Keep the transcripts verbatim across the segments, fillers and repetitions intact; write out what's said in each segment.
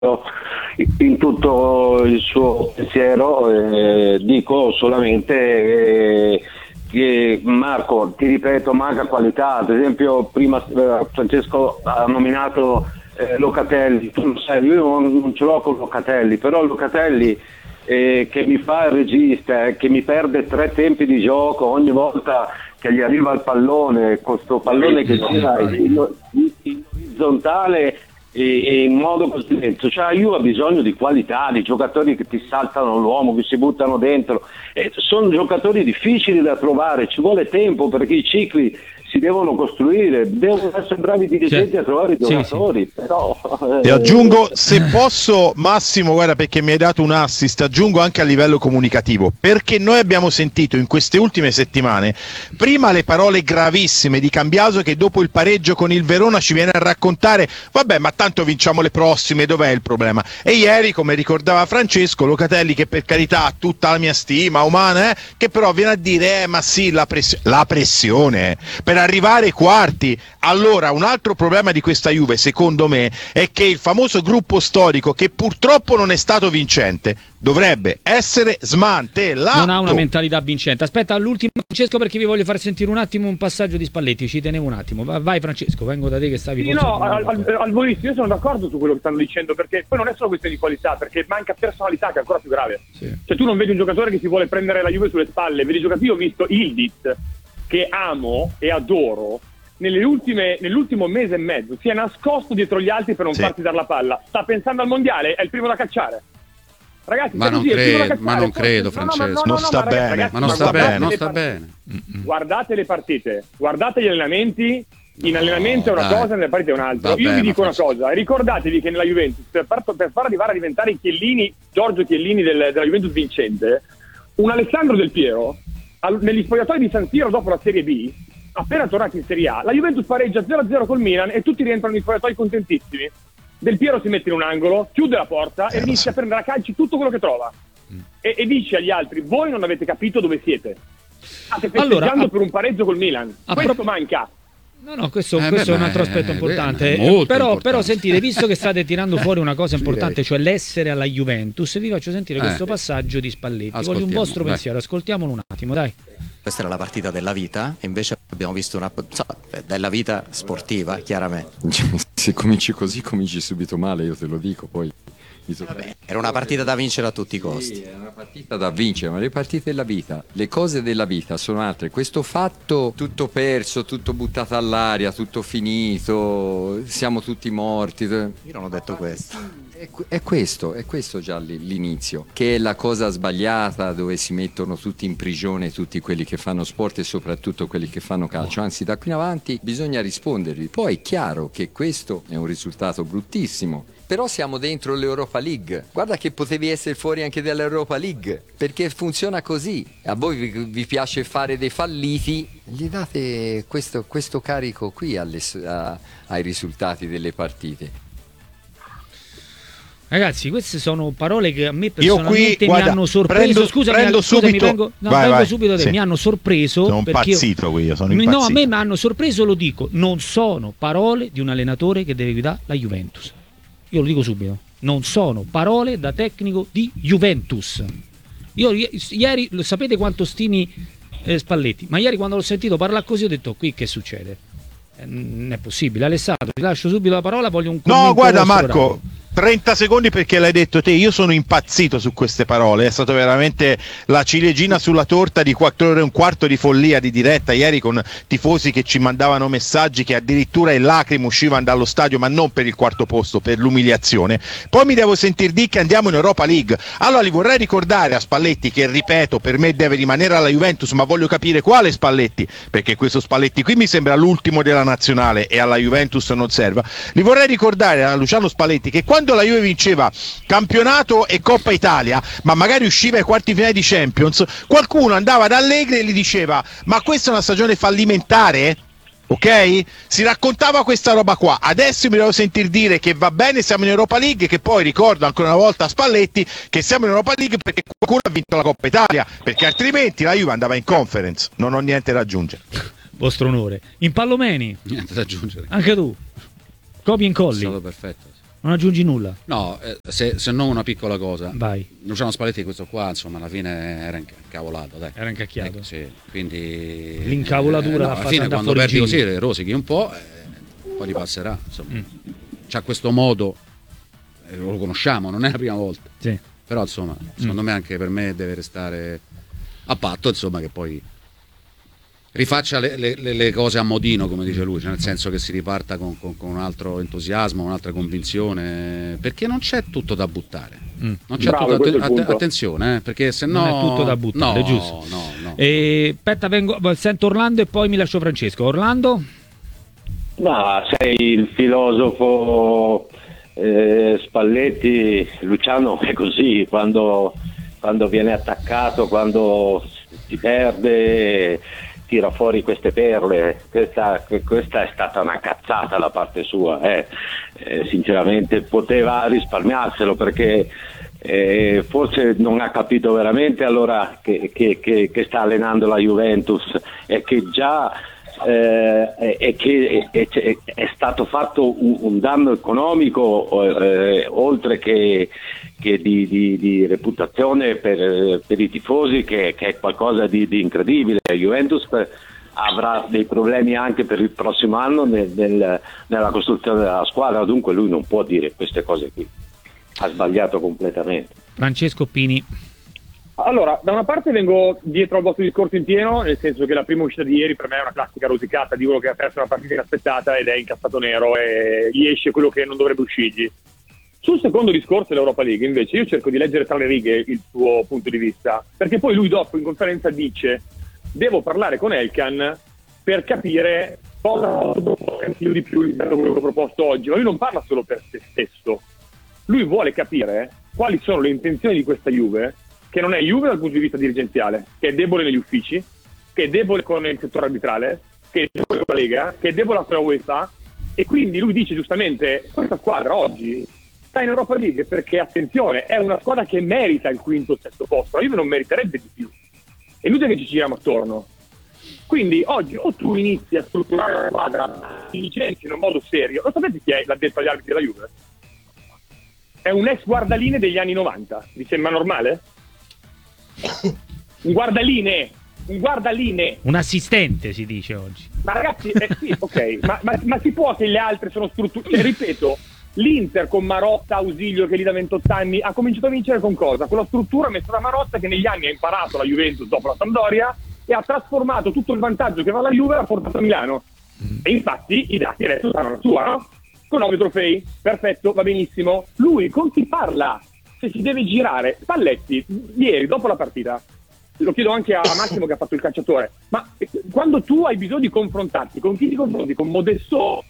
in tutto il suo pensiero. Eh, dico solamente eh, che Marco, ti ripeto, manca qualità. Ad esempio prima eh, Francesco ha nominato eh, Locatelli. Tu lo sai, io non, non ce l'ho con Locatelli, però Locatelli eh, che mi fa il regista, eh, che mi perde tre tempi di gioco ogni volta che gli arriva il pallone, questo pallone che gira in, in, in orizzontale e in modo così lento. Cioè la Juve ha bisogno di qualità, di giocatori che ti saltano l'uomo, che si buttano dentro, e sono giocatori difficili da trovare, ci vuole tempo perché i cicli si devono costruire, devono essere bravi dirigenti a trovare i giocatori. Sì, sì. Però e aggiungo, se posso, Massimo, guarda, perché mi hai dato un assist, aggiungo anche a livello comunicativo, perché noi abbiamo sentito in queste ultime settimane prima le parole gravissime di Cambiaso, che dopo il pareggio con il Verona ci viene a raccontare vabbè, ma tanto vinciamo le prossime, dov'è il problema? E ieri, come ricordava Francesco, Locatelli, che per carità ha tutta la mia stima umana, eh, che però viene a dire eh ma sì, la, press- la pressione per arrivare ai quarti. Allora, un altro problema di questa Juve, secondo me, è che il famoso gruppo storico, che purtroppo non è stato vincente, dovrebbe essere smantellato. Non ha una mentalità vincente. Aspetta, all'ultimo Francesco, perché vi voglio far sentire un attimo un passaggio di Spalletti, ci tenevo un attimo. Vai Francesco, vengo da te che stavi... Sì, no, al, al, al volissimo, io sono d'accordo su quello che stanno dicendo, perché poi non è solo questione di qualità, perché manca personalità, che è ancora più grave. Sì. Cioè tu non vedi un giocatore che si vuole prendere la Juve sulle spalle, vedi giocatori. Io ho visto Ildiz, che amo e adoro, nelle ultime, nell'ultimo mese e mezzo si è nascosto dietro gli altri per non sì. farsi dare la palla. Sta pensando al mondiale, è il primo da cacciare. Ragazzi, ma, non così, cre- ma non credo, no, Francesco. No, no, no, non no, sta ma ragazzi, bene. ragazzi, ma non ma sta bene, non sta partite, bene. Guardate le partite, guardate gli allenamenti. In no, allenamento è una dai. cosa, nelle partite è un'altra. Vabbè, Io vi dico una Francesco. cosa, ricordatevi che nella Juventus, per far, per far arrivare a diventare i Chiellini, Giorgio Chiellini del, della Juventus vincente, un Alessandro Del Piero, al, negli spogliatoi di San Siro dopo la Serie B, appena tornati in Serie A, la Juventus pareggia zero a zero col Milan e tutti rientrano nei spogliatoi contentissimi. Del Piero si mette in un angolo, chiude la porta e inizia a prendere a calci tutto quello che trova. Mm. E, e dice agli altri: voi non avete capito dove siete. State festeggiando allora, a... per un pareggio col Milan. Questo pro... manca. No, no, questo, eh, questo beh, è un altro aspetto beh, importante. Beh, però, importante. Però sentite, eh. visto che state tirando fuori una cosa importante, cioè l'essere alla Juventus, vi faccio sentire eh. questo passaggio di Spalletti. Voglio un vostro vai. pensiero, ascoltiamolo un attimo, dai. Questa era la partita della vita, e invece abbiamo visto una della vita sportiva, chiaramente. Se cominci così, cominci subito male, io te lo dico, poi... Vabbè, era una partita da vincere a tutti i costi. Sì, era una partita da vincere, ma le partite della vita, le cose della vita sono altre. Questo fatto tutto perso, tutto buttato all'aria, tutto finito, siamo tutti morti. Io non ho detto questo. È, è questo, è questo già l'inizio, che è la cosa sbagliata, dove si mettono tutti in prigione tutti quelli che fanno sport e soprattutto quelli che fanno calcio. Anzi, da qui in avanti bisogna rispondervi. Poi è chiaro che questo è un risultato bruttissimo. Però siamo dentro l'Europa League. Guarda che potevi essere fuori anche dall'Europa League, perché funziona così. A voi vi, vi piace fare dei falliti, gli date questo, questo carico qui alle, a, ai risultati delle partite. Ragazzi, queste sono parole che a me personalmente Io qui, guarda, mi hanno sorpreso. Prendo, scusami, prendo scusami, subito, vengo, no, vai, vengo vai, subito te. sì. Mi hanno sorpreso. Sono impazzito io, qui, io sono impazzito. No, a me mi hanno sorpreso, lo dico. Non sono parole di un allenatore che deve guidare la Juventus. Io lo dico subito. Non sono parole da tecnico di Juventus. Io ieri, lo sapete quanto stimi eh, Spalletti, ma ieri quando l'ho sentito parlare così ho detto: qui che succede? Eh, non è possibile. Alessandro, ti lascio subito la parola, voglio un commento. No, guarda Marco, rapido. trenta secondi perché l'hai detto te, io sono impazzito su queste parole, è stato veramente la ciliegina sulla torta di quattro ore e un quarto di follia di diretta ieri, con tifosi che ci mandavano messaggi che addirittura in lacrime uscivano dallo stadio, ma non per il quarto posto, per l'umiliazione. Poi mi devo sentir dire che andiamo in Europa League. Allora li vorrei ricordare a Spalletti, che ripeto per me deve rimanere alla Juventus, ma voglio capire quale Spalletti, perché questo Spalletti qui mi sembra l'ultimo della nazionale e alla Juventus non serve. Li vorrei ricordare a Luciano Spalletti che quando quando la Juve vinceva campionato e Coppa Italia, ma magari usciva ai quarti finali di Champions, qualcuno andava da Allegri e gli diceva: ma questa è una stagione fallimentare? Ok? Si raccontava questa roba qua. Adesso mi devo sentir dire che va bene, siamo in Europa League, che poi ricordo ancora una volta a Spalletti che siamo in Europa League perché qualcuno ha vinto la Coppa Italia, perché altrimenti la Juve andava in Conference. Non ho niente da aggiungere. Vostro onore. In Pallomeni? Niente da aggiungere. Anche tu? Copi e incolli? È stato perfetto. Non aggiungi nulla? No, eh, se, se non una piccola cosa. Vai. Luciano Spalletti questo qua, insomma, alla fine era incavolato, dai. Era incacchiato. Eh, sì, quindi L'incavolatura eh, no, la alla fa fine andare quando fuori perdi giro. così rosichi un po', eh, poi li passerà, insomma. Mm. C'ha questo modo, eh, lo conosciamo, non è la prima volta. Sì. Però insomma, secondo Mm. me anche per me deve restare a patto, insomma, che poi rifaccia le, le, le cose a modino, come dice lui, cioè nel senso che si riparta con, con, con un altro entusiasmo, un'altra convinzione, perché non c'è tutto da buttare. Mm. Non c'è Bravo, tutto, questo è il atten- punto. attenzione, eh, perché se no Non è tutto da buttare, no, giusto? No, no. E, aspetta, vengo, sento Orlando e poi mi lascio Francesco. Orlando? Ma sei il filosofo eh, Spalletti, Luciano è così, quando, quando viene attaccato, quando si perde, tira fuori queste perle. Questa, questa è stata una cazzata da parte sua, eh. Eh, sinceramente poteva risparmiarselo, perché eh, forse non ha capito veramente allora che, che, che, che sta allenando la Juventus e che già eh, e che è, è, è stato fatto un, un danno economico eh, oltre che, che di, di, di reputazione per, per i tifosi, che, che è qualcosa di, di incredibile. La Juventus avrà dei problemi anche per il prossimo anno nel, nel, nella costruzione della squadra, dunque lui non può dire queste cose qui, ha sbagliato completamente. Francesco Pini. Allora, da una parte vengo dietro al vostro discorso in pieno, nel senso che la prima uscita di ieri per me è una classica rosicata di uno che ha perso una partita inaspettata ed è incazzato nero e gli esce quello che non dovrebbe uscirgli. Sul secondo discorso dell'Europa League invece io cerco di leggere tra le righe il suo punto di vista, perché poi lui dopo in conferenza dice: devo parlare con Elkan per capire cosa più di più rispetto a quello che ho proposto oggi. Ma lui non parla solo per se stesso, lui vuole capire quali sono le intenzioni di questa Juve, che non è Juve dal punto di vista dirigenziale, che è debole negli uffici, che è debole con il settore arbitrale, che è debole con la Lega, che è debole con la UEFA, e quindi lui dice giustamente: questa squadra oggi sta in Europa League perché, attenzione, è una squadra che merita il quinto o sesto posto, la Juve non meriterebbe di più. È inutile che ci giriamo attorno. Quindi oggi o tu inizi a strutturare la squadra e licenzi in un modo serio. Lo sapete chi è l'addetto agli arbitri della Juve? È un ex guardaline degli anni novanta. Vi sembra normale? Un guardaline, un guardaline. Un assistente si dice oggi. Ma ragazzi, eh, sì, ok, ma, ma, ma si può che le altre sono strutturate? Cioè, ripeto, l'Inter con Marotta, Ausilio che lì da ventotto anni ha cominciato a vincere con cosa? Con la struttura messa da Marotta, che negli anni ha imparato la Juventus dopo la Sampdoria e ha trasformato tutto il vantaggio che va alla Juve e l'ha portato a Milano. E infatti i dati adesso saranno la sua, no? Con nove trofei, perfetto, va benissimo. Lui con chi parla? Se si deve girare. Spalletti, ieri dopo la partita, lo chiedo anche a Massimo che ha fatto il calciatore, ma quando tu hai bisogno di confrontarti, con chi ti confronti? Con Modesto?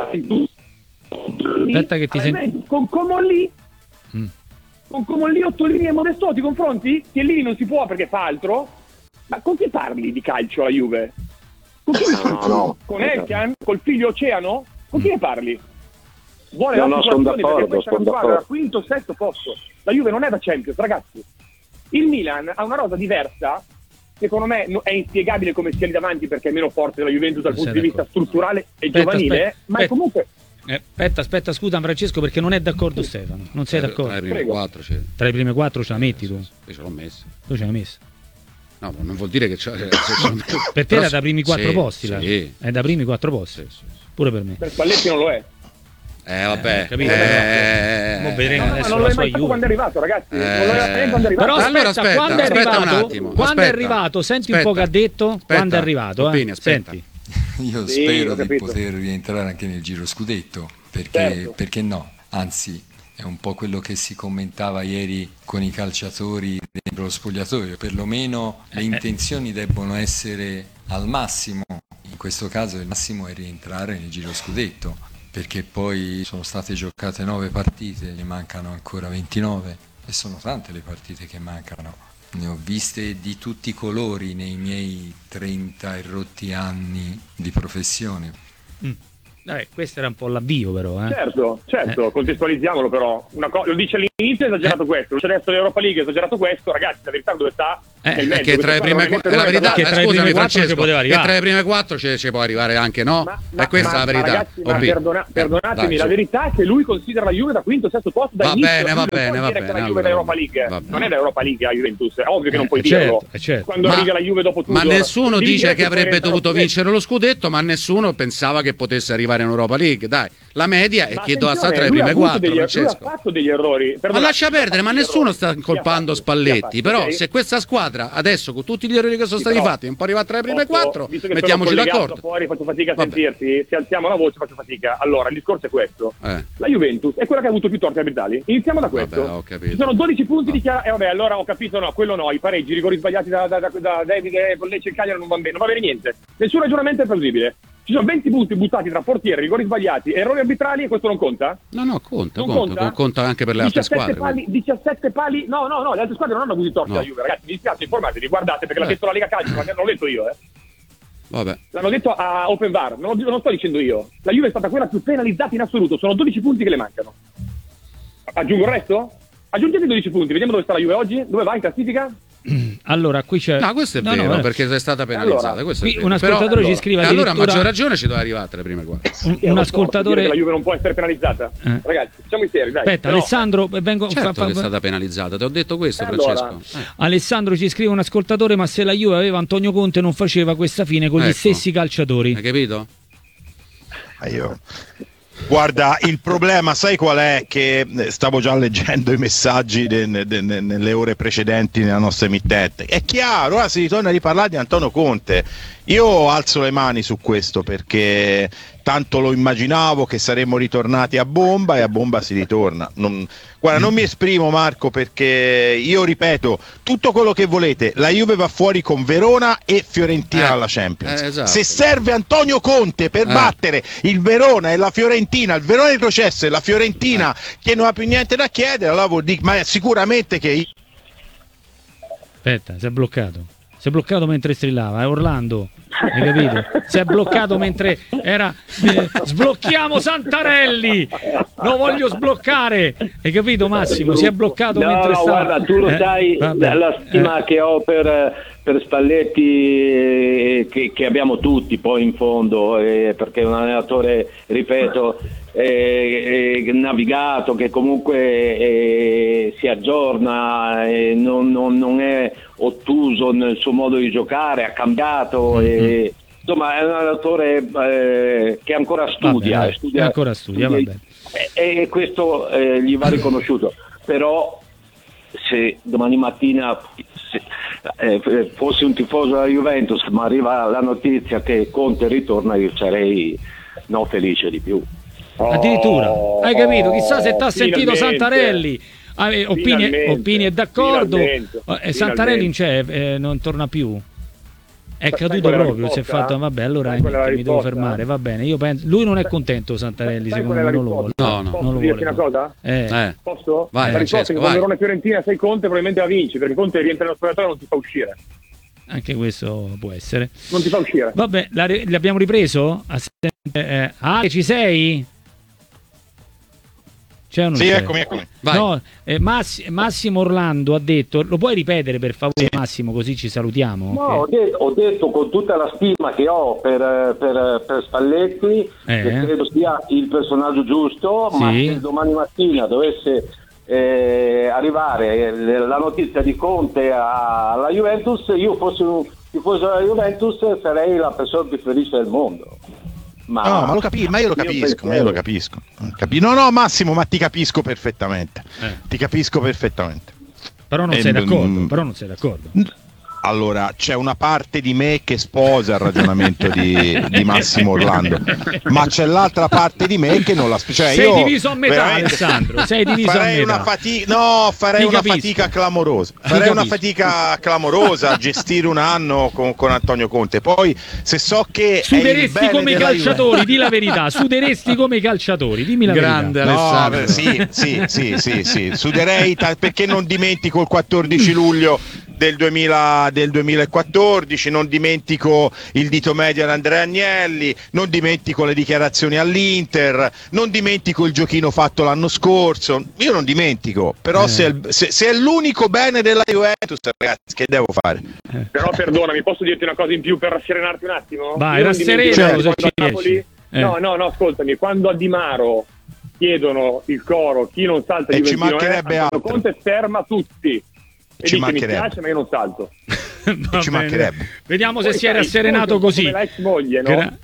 Aspetta che ti senti. Con Comolli? Mm. Con Comolli, Ottolini e Modesto ti confronti? Che lì non si può perché fa altro? Ma con chi parli di calcio la Juve? Con chi No, no. Con Elkan? Col figlio Oceano? Con chi ne parli? Vuole No, la no, sono situazione perché d'accordo, questa è una sono squadra da d'accordo. quinto, sesto posto. La Juve non è da Champions, ragazzi. Il Milan ha una rosa diversa, secondo me no- è inspiegabile come sia lì davanti perché è meno forte della Juventus dal Non punto sei di vista d'accordo. strutturale e Aspetta, giovanile, aspetta, ma è aspetta. comunque... Eh, aspetta, aspetta, scusa Francesco, perché non è d'accordo Stefano. Non sei Tra d'accordo? le prime Prego. quattro, cioè, Tra le prime quattro ce la metti tu? io ce l'ho messa. Tu ce l'hai messa. No, ma non vuol dire che c'è. Per te era da primi quattro sì, posti, là. sì. È da primi quattro posti. Sì, sì, sì. Pure per me. Per Spalletti non lo è. Eh, vabbè. Eh, capito? Eh, Mo vedremo No, no, adesso ma non lo la è sua mai stato Juve. quando è arrivato, ragazzi. Eh. Non lo è mai quando è arrivato. Però aspetta, Allora, aspetta, quando è aspetta un arrivato, attimo, quando è aspetta, arrivato, senti un aspetta, po' che ha detto, aspetta, quando è arrivato, eh? Toppini, aspetta. Senti. Io Sì, spero ho di capito. poter rientrare anche nel giro scudetto, perché, Certo. perché no? Anzi, è un po' quello che si commentava ieri con i calciatori dentro lo spogliatoio, perlomeno le intenzioni debbono essere al massimo, in questo caso il massimo è rientrare nel giro scudetto, perché poi sono state giocate nove partite, ne mancano ancora ventinove e sono tante le partite che mancano. Ne ho viste di tutti i colori nei miei trenta e rotti anni di professione. Mm. Vabbè, questo era un po' l'avvio però, eh. Certo, certo, Eh. contestualizziamolo però. Una co- lo dice all'inizio, è esagerato Eh. questo, lo dice adesso l'Europa League, è esagerato questo, ragazzi, la verità dove sta? Eh, Nel mezzo, che tra le questo prime qua qu- non la è verità, che eh, tra le scusami prime quattro Francesco, ci poteva che arrivare. tra le prime quattro ci, ci può arrivare anche, no? Ma, E questa ma- è la verità. ma ragazzi, ma Obi. perdona- Eh, perdonatemi, dai, la su. verità è che lui considera la Juve da quinto o sesto posto da Va inizio, bene, quindi va non bene, puoi va dire che bene, la Juve allora. è l'Europa League, Va bene. non è l'Europa League la Juventus, è ovvio che non Eh, puoi eh, certo, dirlo. eh, certo. Quando Ma- arriva la Juve dopo tutto. Ma nessuno dice che avrebbe dovuto vincere lo scudetto, ma nessuno pensava che potesse arrivare in Europa League. Dai, la media è che doveva stare tra le prime quattro, Lui ha Francesco. fatto degli errori. Ma Perdonate, lascia perdere, ma ha fatto nessuno errori. sta Li ha colpando fatti, li ha Spalletti. fatti, Però ok? se questa squadra adesso con tutti gli errori che sono Sì, stati però fatti non può arrivare tra le prime posso- quattro, visto che mettiamoci sono collegato d'accordo. fuori, faccio fatica a Vabbè. sentirti. Se alziamo la voce faccio fatica. Allora, il discorso è questo. Eh. La Juventus è quella che ha avuto più torti arbitrali. Iniziamo da questo. Vabbè, ho capito. Ci sono dodici punti di chiara. E vabbè, allora ho capito, no, quello no, i pareggi, i rigori sbagliati da, da, da, da David e con Lecce e Cagliari non va bene, non va bene niente. Nessun ragionamento è plausibile. Ci sono venti punti buttati tra portiere, rigori sbagliati, errori arbitrali e questo non conta? No, no, conta, Non conta, conta? conta anche per le altre diciassette squadre. pali, diciassette pali, no, no, no, le altre squadre non hanno così torti No. la Juve, ragazzi, mi dispiace, informatevi, guardate, perché l'ha Eh. detto la Lega Calcio, ma non l'ho detto io, eh. Vabbè. L'hanno detto a Open V A R, non lo, non lo sto dicendo io. La Juve è stata quella più penalizzata in assoluto, sono dodici punti che le mancano. Aggiungo il resto? Aggiungete dodici punti, vediamo dove sta la Juve oggi, dove va in classifica? Allora, qui c'è. No, questo è No, no, vero, eh. perché sei stata penalizzata. Allora, questo qui è vero. un ascoltatore Però- ci scrive E allora a addirittura- maggior ragione ci doveva arrivare tra le prime quattro. Un, Eh, un lo so, ascoltatore. dire che la Juve non può essere penalizzata. Eh. Ragazzi, siamo seri, dai. Aspetta, Però- Alessandro, vengo, Certo fa- fa- che è stata penalizzata, ti ho detto questo, E allora? Francesco. Eh. Alessandro ci scrive un ascoltatore, ma se la Juve aveva Antonio Conte non faceva questa fine con gli Ecco. stessi calciatori. Hai capito? Ah, io- Guarda, il problema, sai qual è? Che eh, stavo già leggendo i messaggi de- de- de- nelle ore precedenti nella nostra emittente. È chiaro, ora si ritorna a riparlare di Antonio Conte. Io alzo le mani su questo perché tanto lo immaginavo che saremmo ritornati a bomba e a bomba si ritorna. Non, guarda, non mi esprimo, Marco, perché io ripeto tutto quello che volete. La Juve va fuori con Verona e Fiorentina Eh, alla Champions. eh, esatto. Se serve Antonio Conte per Eh. battere il Verona e la Fiorentina, il Verona è retrocesso e la Fiorentina che non ha più niente da chiedere, allora vuol dire, ma è sicuramente che Aspetta, si è bloccato. Si è bloccato mentre strillava, è Orlando. Hai capito? Si è bloccato mentre era eh, sblocchiamo Santarelli. Lo voglio sbloccare. Hai capito Massimo? Si è bloccato No, mentre no, stava. guarda, tu lo Eh, sai, vabbè, la stima eh. che ho per, per Spalletti, eh, che, che abbiamo tutti poi in fondo, eh, perché è un allenatore, ripeto, eh, eh, navigato, che comunque eh, si aggiorna, eh, non, non, non è ottuso nel suo modo di giocare, ha cambiato. Mm-hmm. E, insomma, è un allenatore eh, che ancora studia, Vabbè, dai, studia ancora studia, studia- vabbè. e, e questo eh, gli va riconosciuto. Però se domani mattina se, eh, fossi un tifoso della Juventus ma arriva la notizia che Conte ritorna, io sarei non felice di più. Addirittura, hai capito? Chissà se ti ha sentito finalmente. Santarelli. Ah, eh, Opini, Finalmente, Opini è d'accordo. finalmente, Eh, Santarelli non c'è, eh, non torna più. È Sai caduto qual è la proprio. Si è risposta? fatto, vabbè, allora Sai qual è la niente, mi devo risposta? fermare. Va bene, io penso. Lui non è contento, Santarelli. Sai Secondo qual è me la non lo vuole. risposta? No, no. Posso Non lo dirti vuole. una cosa? Eh. Eh. Posso? Vai, la risposta è che Francesco, con vai. Verona e Fiorentina sei Conte probabilmente la vinci, perché Conte rientra nello spogliatoio e non ti fa uscire. Anche questo può essere. Non ti fa uscire. Vabbè, la, l'abbiamo ripreso? Ah, eh, ah, ci sei? C'è o non Sì, c'è? eccomi, eccomi. Vai. No, eh, Massi- Massimo Orlando ha detto, lo puoi ripetere per favore, Sì. Massimo, così ci salutiamo? No, ho, Ok. de- ho detto con tutta la stima che ho per, per, per Spalletti, Eh. che credo sia il personaggio giusto, ma Sì. se domani mattina dovesse eh, arrivare eh, la notizia di Conte a- alla Juventus, io fossi un tifoso della Juventus sarei la persona più felice del mondo. Ma, No, ma, lo capi- ma io lo capisco, ma io lo capisco. Capi- no, no, Massimo, ma ti capisco perfettamente. Eh. Ti capisco perfettamente. Però non Eh, sei d'accordo, mm. però non sei d'accordo. Allora, c'è una parte di me che sposa il ragionamento di, di Massimo Orlando, ma c'è l'altra parte di me che non la sposa. Cioè, Sei io diviso a metà, veramente Alessandro, sei diviso a farei metà. una fatica, no, farei Ti una capisco. fatica clamorosa. Ti Farei una capisco. fatica clamorosa a gestire un anno con, con Antonio Conte. Poi, se so che è il Suderesti bene come i della calciatori, di la verità, suderesti come i calciatori, dimmi la Grande verità. No, Alessandro. beh, sì, sì, sì, sì, sì. Suderei ta- perché non dimentico il quattordici luglio del, duemila, del duemilaquattordici, non dimentico il dito medio ad Andrea Agnelli, non dimentico le dichiarazioni all'Inter, non dimentico il giochino fatto l'anno scorso, io non dimentico, però eh. se, è, se, se è l'unico bene della Juventus, ragazzi, che devo fare? Eh. Però perdonami, posso dirti una cosa in più per rasserenarti un attimo? Vai, rassereno, certo. se ci Napoli... eh. No, no, no, ascoltami, quando a Di Maro chiedono il coro chi non salta e di ci mancherebbe altro. Conte ferma tutti e ci dice mi piace ma io non salto. ci mancherebbe. Vediamo Poi se si è sai, rasserenato così. Come la ex moglie, no? Gra-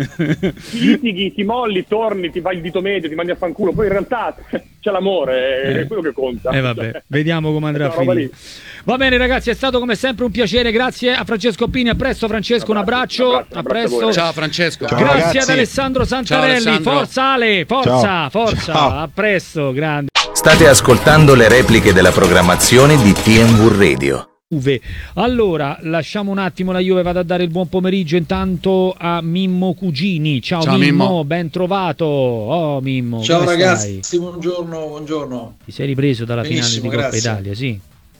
ti litighi, ti molli, torni, ti fai il dito medio, ti mandi a fanculo, poi in realtà c'è l'amore, eh. è quello che conta. E eh vabbè, vediamo come andrà a finire. Va bene ragazzi, è stato come sempre un piacere, grazie a Francesco Pini, a presto Francesco, un abbraccio, un abbraccio, a un abbraccio presto. a Ciao Francesco. Ciao, grazie ragazzi. ad Alessandro Santarelli, Ciao, Alessandro. forza Ale, forza, Ciao. forza, Ciao. a presto, grande. State ascoltando le repliche della programmazione di T M V Radio. Allora, lasciamo un attimo la Juve, vado a dare il buon pomeriggio intanto a Mimmo Cugini. Ciao, Ciao Mimmo, Mimmo, ben trovato. Oh Mimmo, ciao come ragazzi, stai? buongiorno, buongiorno. Ti sei ripreso dalla Benissimo, finale di Coppa grazie. Italia, sì?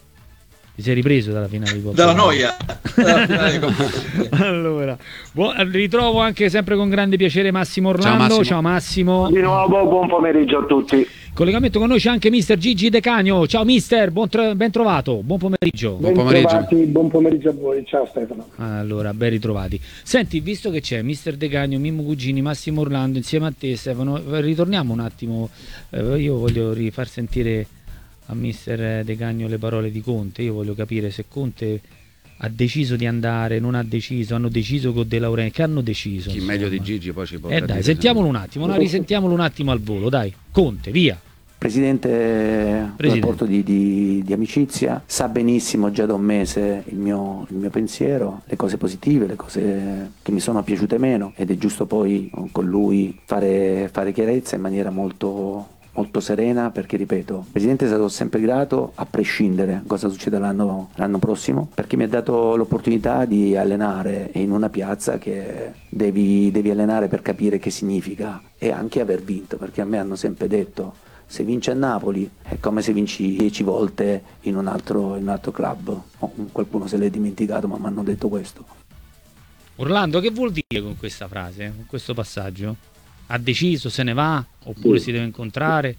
Ti sei ripreso dalla finale di Coppa Dalla Italia? noia. Dalla finale di Coppa Italia. Allora, buon, ritrovo anche sempre con grande piacere Massimo Orlando. Ciao Massimo. Ciao Massimo. Di nuovo buon pomeriggio a tutti. Collegamento con noi c'è anche mister Gigi De Cagno. Ciao mister, buon tra- ben trovato, buon pomeriggio. Buon pomeriggio. Trovati, buon pomeriggio a voi, ciao Stefano. Allora, ben ritrovati. Senti, visto che c'è mister De Cagno, Mimmo Cugini, Massimo Orlando insieme a te Stefano, ritorniamo un attimo, eh, io voglio rifar sentire a mister De Cagno le parole di Conte. Io voglio capire se Conte ha deciso di andare, non ha deciso, hanno deciso con De Laurentiis, che hanno deciso? Chi insomma. meglio di Gigi poi ci può Eh dai, sentiamolo un attimo, no, risentiamolo un attimo al volo, dai. Conte, via. Presidente, Presidente. un rapporto di, di, di amicizia, sa benissimo già da un mese il mio, il mio pensiero, le cose positive, le cose che mi sono piaciute meno, ed è giusto poi con lui fare, fare chiarezza in maniera molto, molto serena, perché ripeto, il Presidente è stato sempre grato a prescindere cosa succede l'anno, l'anno prossimo, perché mi ha dato l'opportunità di allenare in una piazza che devi, devi allenare per capire che significa, e anche aver vinto, perché a me hanno sempre detto: se vinci a Napoli è come se vinci dieci volte in un altro, in un altro club. Oh, qualcuno se l'è dimenticato, ma mi hanno detto questo. Orlando, che vuol dire con questa frase, con questo passaggio? Ha deciso, se ne va, oppure si deve incontrare?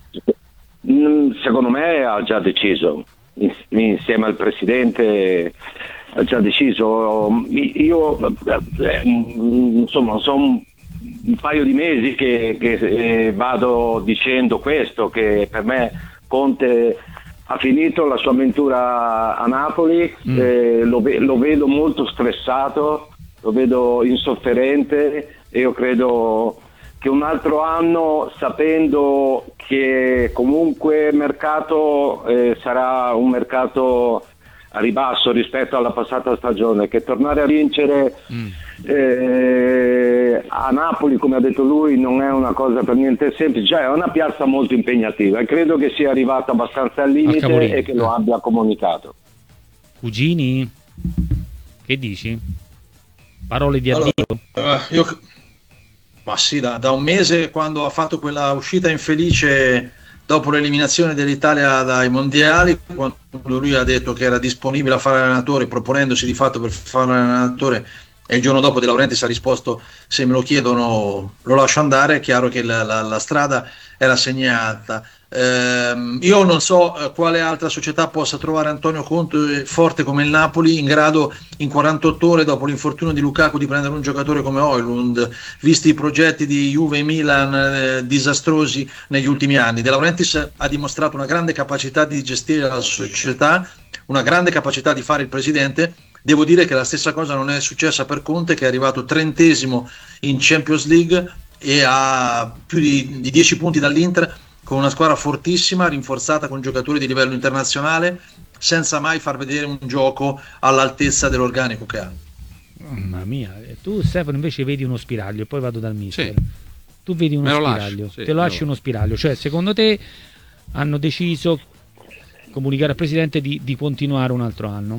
Secondo me ha già deciso, insieme al Presidente ha già deciso. Io eh, insomma sono un paio di mesi che, che eh, vado dicendo questo, che per me Conte ha finito la sua avventura a Napoli, mm. eh, lo, ve- lo vedo molto stressato, lo vedo insofferente, e io credo che un altro anno, sapendo che comunque il mercato eh, sarà un mercato a ribasso rispetto alla passata stagione, che tornare a vincere mm. eh, a Napoli, come ha detto lui, non è una cosa per niente semplice, cioè è una piazza molto impegnativa, e credo che sia arrivato abbastanza al limite e che lo abbia comunicato. Cugini, che dici? Parole di addio? Allora, uh, io... Ma sì, da, da un mese, quando ha fatto quella uscita infelice dopo l'eliminazione dell'Italia dai mondiali, quando lui ha detto che era disponibile a fare allenatore, proponendosi di fatto per fare allenatore, e il giorno dopo De Laurentiis ha risposto: se me lo chiedono lo lascio andare. È chiaro che la, la, la strada era segnata. Eh, io non so eh, quale altra società possa trovare Antonio Conte forte come il Napoli, in grado in quarantotto ore dopo l'infortunio di Lukaku di prendere un giocatore come Højlund, visti i progetti di Juve e Milan eh, disastrosi negli ultimi anni. De Laurentiis ha dimostrato una grande capacità di gestire la società, una grande capacità di fare il presidente. Devo dire che la stessa cosa non è successa per Conte, che è arrivato trentesimo in Champions League e ha più di, di dieci punti dall'Inter, con una squadra fortissima, rinforzata con giocatori di livello internazionale, senza mai far vedere un gioco all'altezza dell'organico che ha. Mamma mia, tu Stefano invece vedi uno spiraglio, e poi vado dal mister. Sì. Tu vedi uno Me lo spiraglio, lascio, sì, te lo lasci uno spiraglio, cioè secondo te hanno deciso, comunicare al Presidente, di, di continuare un altro anno?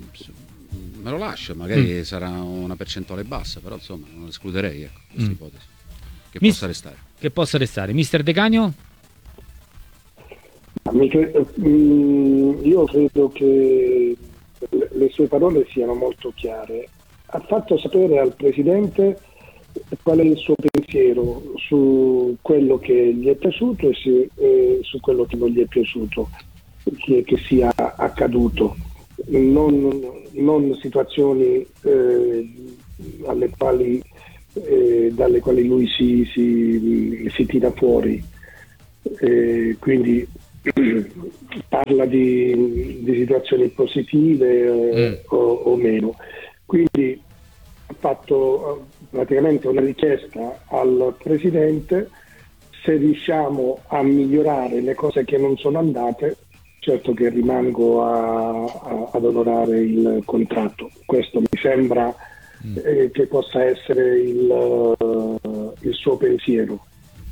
Me lo lascio, magari Mm. sarà una percentuale bassa, però insomma non escluderei, ecco, questa Mm. ipotesi che Mis- possa restare. Che possa restare. Mister De Cagno? Mi cre- mm, io credo che le sue parole siano molto chiare. Ha fatto sapere al Presidente qual è il suo pensiero su quello che gli è piaciuto e, se, e su quello che non gli è piaciuto che, che sia accaduto, non, non situazioni eh, alle quali, eh, dalle quali lui si, si, si tira fuori, eh, quindi parla di, di situazioni positive eh, mm. o, o meno. Quindi ha fatto praticamente una richiesta al Presidente: se riusciamo a migliorare le cose che non sono andate, certo che rimango a, a, ad onorare il contratto. Questo mi sembra mm. eh, che possa essere il, uh, il suo pensiero.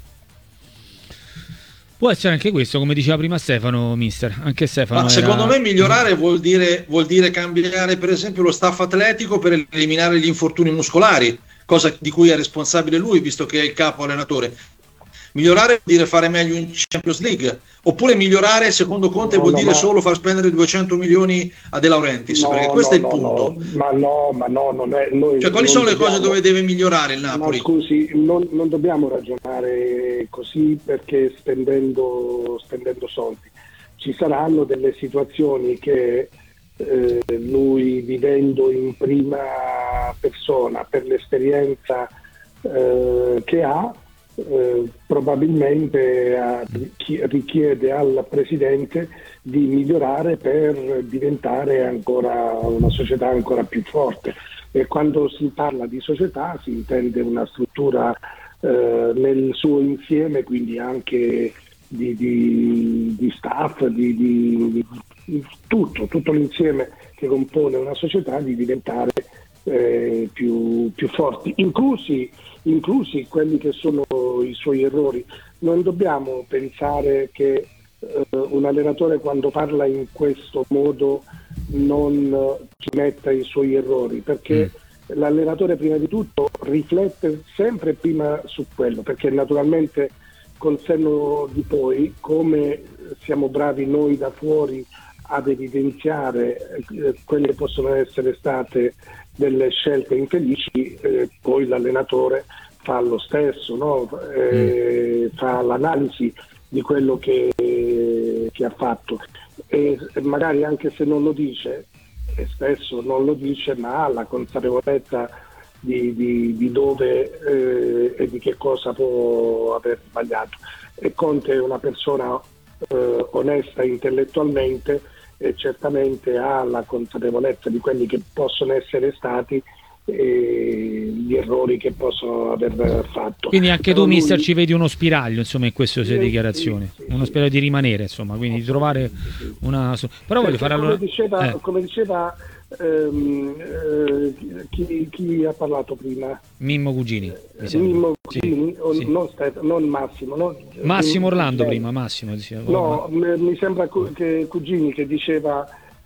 Può essere anche questo, come diceva prima Stefano, mister. Anche Stefano. Ma era... secondo me migliorare vuol dire, vuol dire cambiare, per esempio, lo staff atletico per eliminare gli infortuni muscolari, cosa di cui è responsabile lui, visto che è il capo allenatore. Migliorare vuol dire fare meglio in Champions League, oppure migliorare, secondo Conte, no, vuol no, dire ma... solo far spendere duecento milioni a De Laurentiis, no, perché questo no, è il no, punto. No, ma no, ma no, non è. Noi cioè, quali sono le dobbiamo... cose dove deve migliorare il Napoli? Ma scusi, non, non dobbiamo ragionare così, perché spendendo, spendendo soldi. Ci saranno delle situazioni che eh, lui, vivendo in prima persona per l'esperienza eh, che ha, Eh, probabilmente a, chi, richiede al Presidente di migliorare per diventare ancora una società ancora più forte, e quando si parla di società si intende una struttura eh, nel suo insieme, quindi anche di, di, di staff, di, di, di tutto, tutto l'insieme che compone una società, di diventare eh, più, più forti, inclusi inclusi quelli che sono i suoi errori. Non dobbiamo pensare che eh, un allenatore, quando parla in questo modo, non eh, ci metta i suoi errori, perché mm. l'allenatore prima di tutto riflette sempre prima su quello, perché naturalmente col senno di poi, come siamo bravi noi da fuori ad evidenziare eh, quelle che possono essere state delle scelte infelici, eh, poi l'allenatore fa lo stesso, no? eh, mm. fa l'analisi di quello che, che ha fatto, e magari anche se non lo dice, e spesso non lo dice, ma ha la consapevolezza di, di, di dove eh, e di che cosa può aver sbagliato. E Conte è una persona eh, onesta intellettualmente, e certamente ha la consapevolezza di quelli che possono essere stati e gli errori che possono aver fatto. Quindi anche Però tu, lui... mister, ci vedi uno spiraglio, insomma, in queste sue sì, dichiarazioni, sì, sì, uno spiraglio di rimanere, insomma, quindi di trovare una... Però voglio fare allora... Come diceva, eh. come diceva ehm, eh, chi, chi ha parlato prima? Mimmo Cugini. Mimmo Cugini, sì, o, sì. Non, Stefano, non Massimo. Non, Massimo Orlando eh, prima, Massimo. Diceva. No, m- mi sembra cu- che Cugini che diceva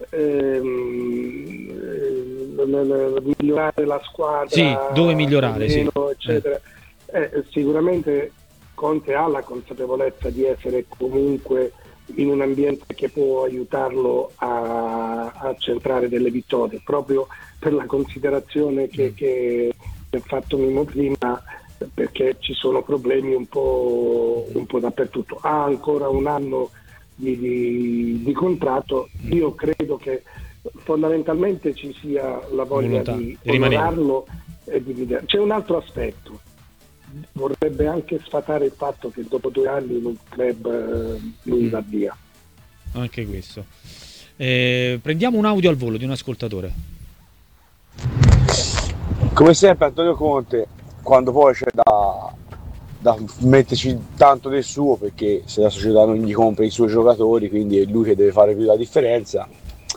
ehm, eh, migliorare la squadra. Sì, dove migliorare, meno, sì. eccetera. Eh. Eh, sicuramente Conte ha la consapevolezza di essere comunque in un ambiente che può aiutarlo a, a centrare delle vittorie, proprio per la considerazione che, che ha fatto Mimmo prima, perché ci sono problemi un po', un po' dappertutto. Ha ancora un anno di, di, di contratto. Io credo che fondamentalmente ci sia la voglia Volontà, di di onorarlo e di vedere. C'è un altro aspetto: vorrebbe anche sfatare il fatto che dopo due anni in un club eh, lui va via. Anche questo. Eh, prendiamo un audio al volo di un ascoltatore. Come sempre Antonio Conte, quando poi c'è da, da metterci tanto del suo, perché se la società non gli compra i suoi giocatori, quindi è lui che deve fare più la differenza,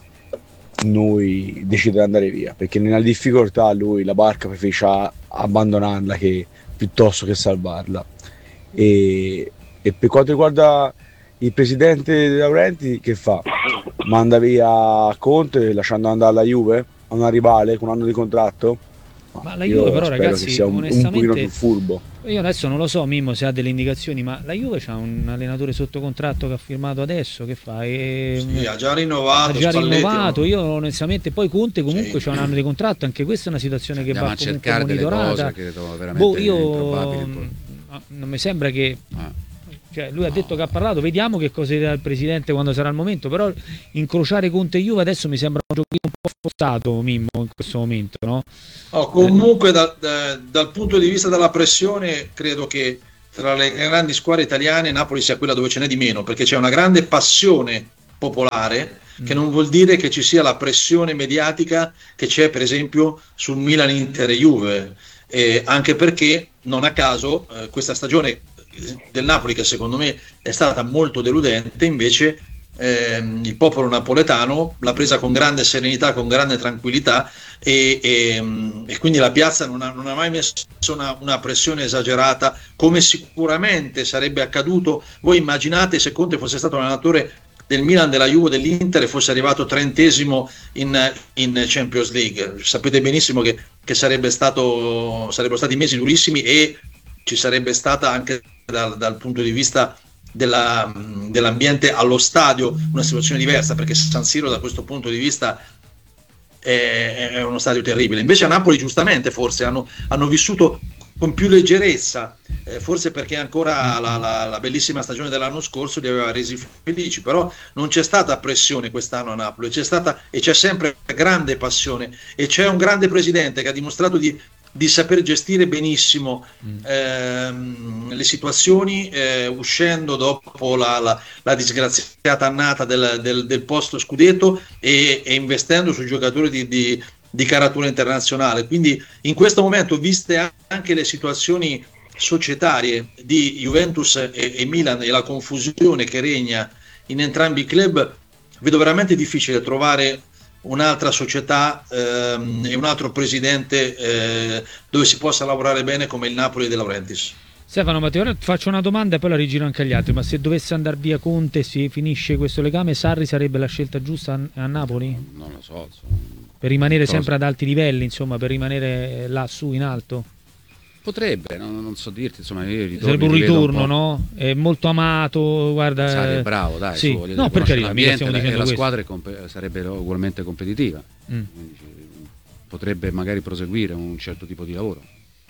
noi decide di andare via, perché nella difficoltà lui la barca preferisce abbandonarla che piuttosto che salvarla. E, e per quanto riguarda il presidente De Laurentiis, che fa? Manda via Conte lasciando andare la Juve, a una rivale con un anno di contratto? Ma la Juve però, ragazzi, che sia un, onestamente un pochino più furbo. Io adesso non lo so, Mimmo, se ha delle indicazioni, ma la Juve c'ha un allenatore sotto contratto che ha firmato adesso, che fa? E, sì, ha già rinnovato, ha già Spalletti, rinnovato. no? Io onestamente, poi Conte comunque sì. c'ha un anno di contratto, anche questa è una situazione che andiamo va a comunque cercare delle monitorata. cose che trovo veramente boh, io improbabili. non mi sembra che ah. Cioè, lui ha detto che ha parlato, vediamo che cosa dirà il presidente quando sarà il momento, però incrociare Conte e Juve adesso mi sembra un giochino un po' forzato, Mimmo, in questo momento, no? Oh, comunque da, da, dal punto di vista della pressione credo che tra le grandi squadre italiane Napoli sia quella dove ce n'è di meno, perché c'è una grande passione popolare, che non vuol dire che ci sia la pressione mediatica che c'è per esempio sul Milan, Inter e Juve, eh, anche perché non a caso eh, questa stagione del Napoli, che secondo me è stata molto deludente, invece ehm, il popolo napoletano l'ha presa con grande serenità, con grande tranquillità e, e, e quindi la piazza non ha, non ha mai messo una, una pressione esagerata, come sicuramente sarebbe accaduto. Voi immaginate se Conte fosse stato un allenatore del Milan, della Juve, dell'Inter e fosse arrivato trentesimo in, in Champions League, sapete benissimo che, che sarebbe stato, sarebbero stati mesi durissimi e ci sarebbe stata anche dal, dal punto di vista della, dell'ambiente allo stadio una situazione diversa, perché San Siro da questo punto di vista è, è uno stadio terribile. Invece a Napoli giustamente forse hanno, hanno vissuto con più leggerezza, eh, forse perché ancora la, la, la bellissima stagione dell'anno scorso li aveva resi felici, però non c'è stata pressione quest'anno a Napoli, c'è stata e c'è sempre grande passione e c'è un grande presidente che ha dimostrato di di saper gestire benissimo ehm, le situazioni, eh, uscendo dopo la, la, la disgraziata annata del, del, del posto scudetto e, e investendo sui giocatori di, di, di caratura internazionale. Quindi in questo momento, viste anche le situazioni societarie di Juventus e, e Milan e la confusione che regna in entrambi i club, vedo veramente difficile trovare un'altra società ehm, e un altro presidente eh, dove si possa lavorare bene come il Napoli De Laurentiis. Stefano, ma ti faccio una domanda e poi la rigiro anche agli altri, ma se dovesse andare via Conte, si finisce questo legame, Sarri sarebbe la scelta giusta a, a Napoli? Non lo so, insomma. Per rimanere Cosa? sempre ad alti livelli, insomma, per rimanere là su in alto? Potrebbe, non, non so dirti, insomma, io ritorno, sarebbe un ritorno, un no? È molto amato, guarda. Sarri è bravo, dai, sì. su, No, per carità, mica stiamo la, dicendo la questo. squadra è comp- sarebbe ugualmente competitiva. Mm. Potrebbe magari proseguire un certo tipo di lavoro.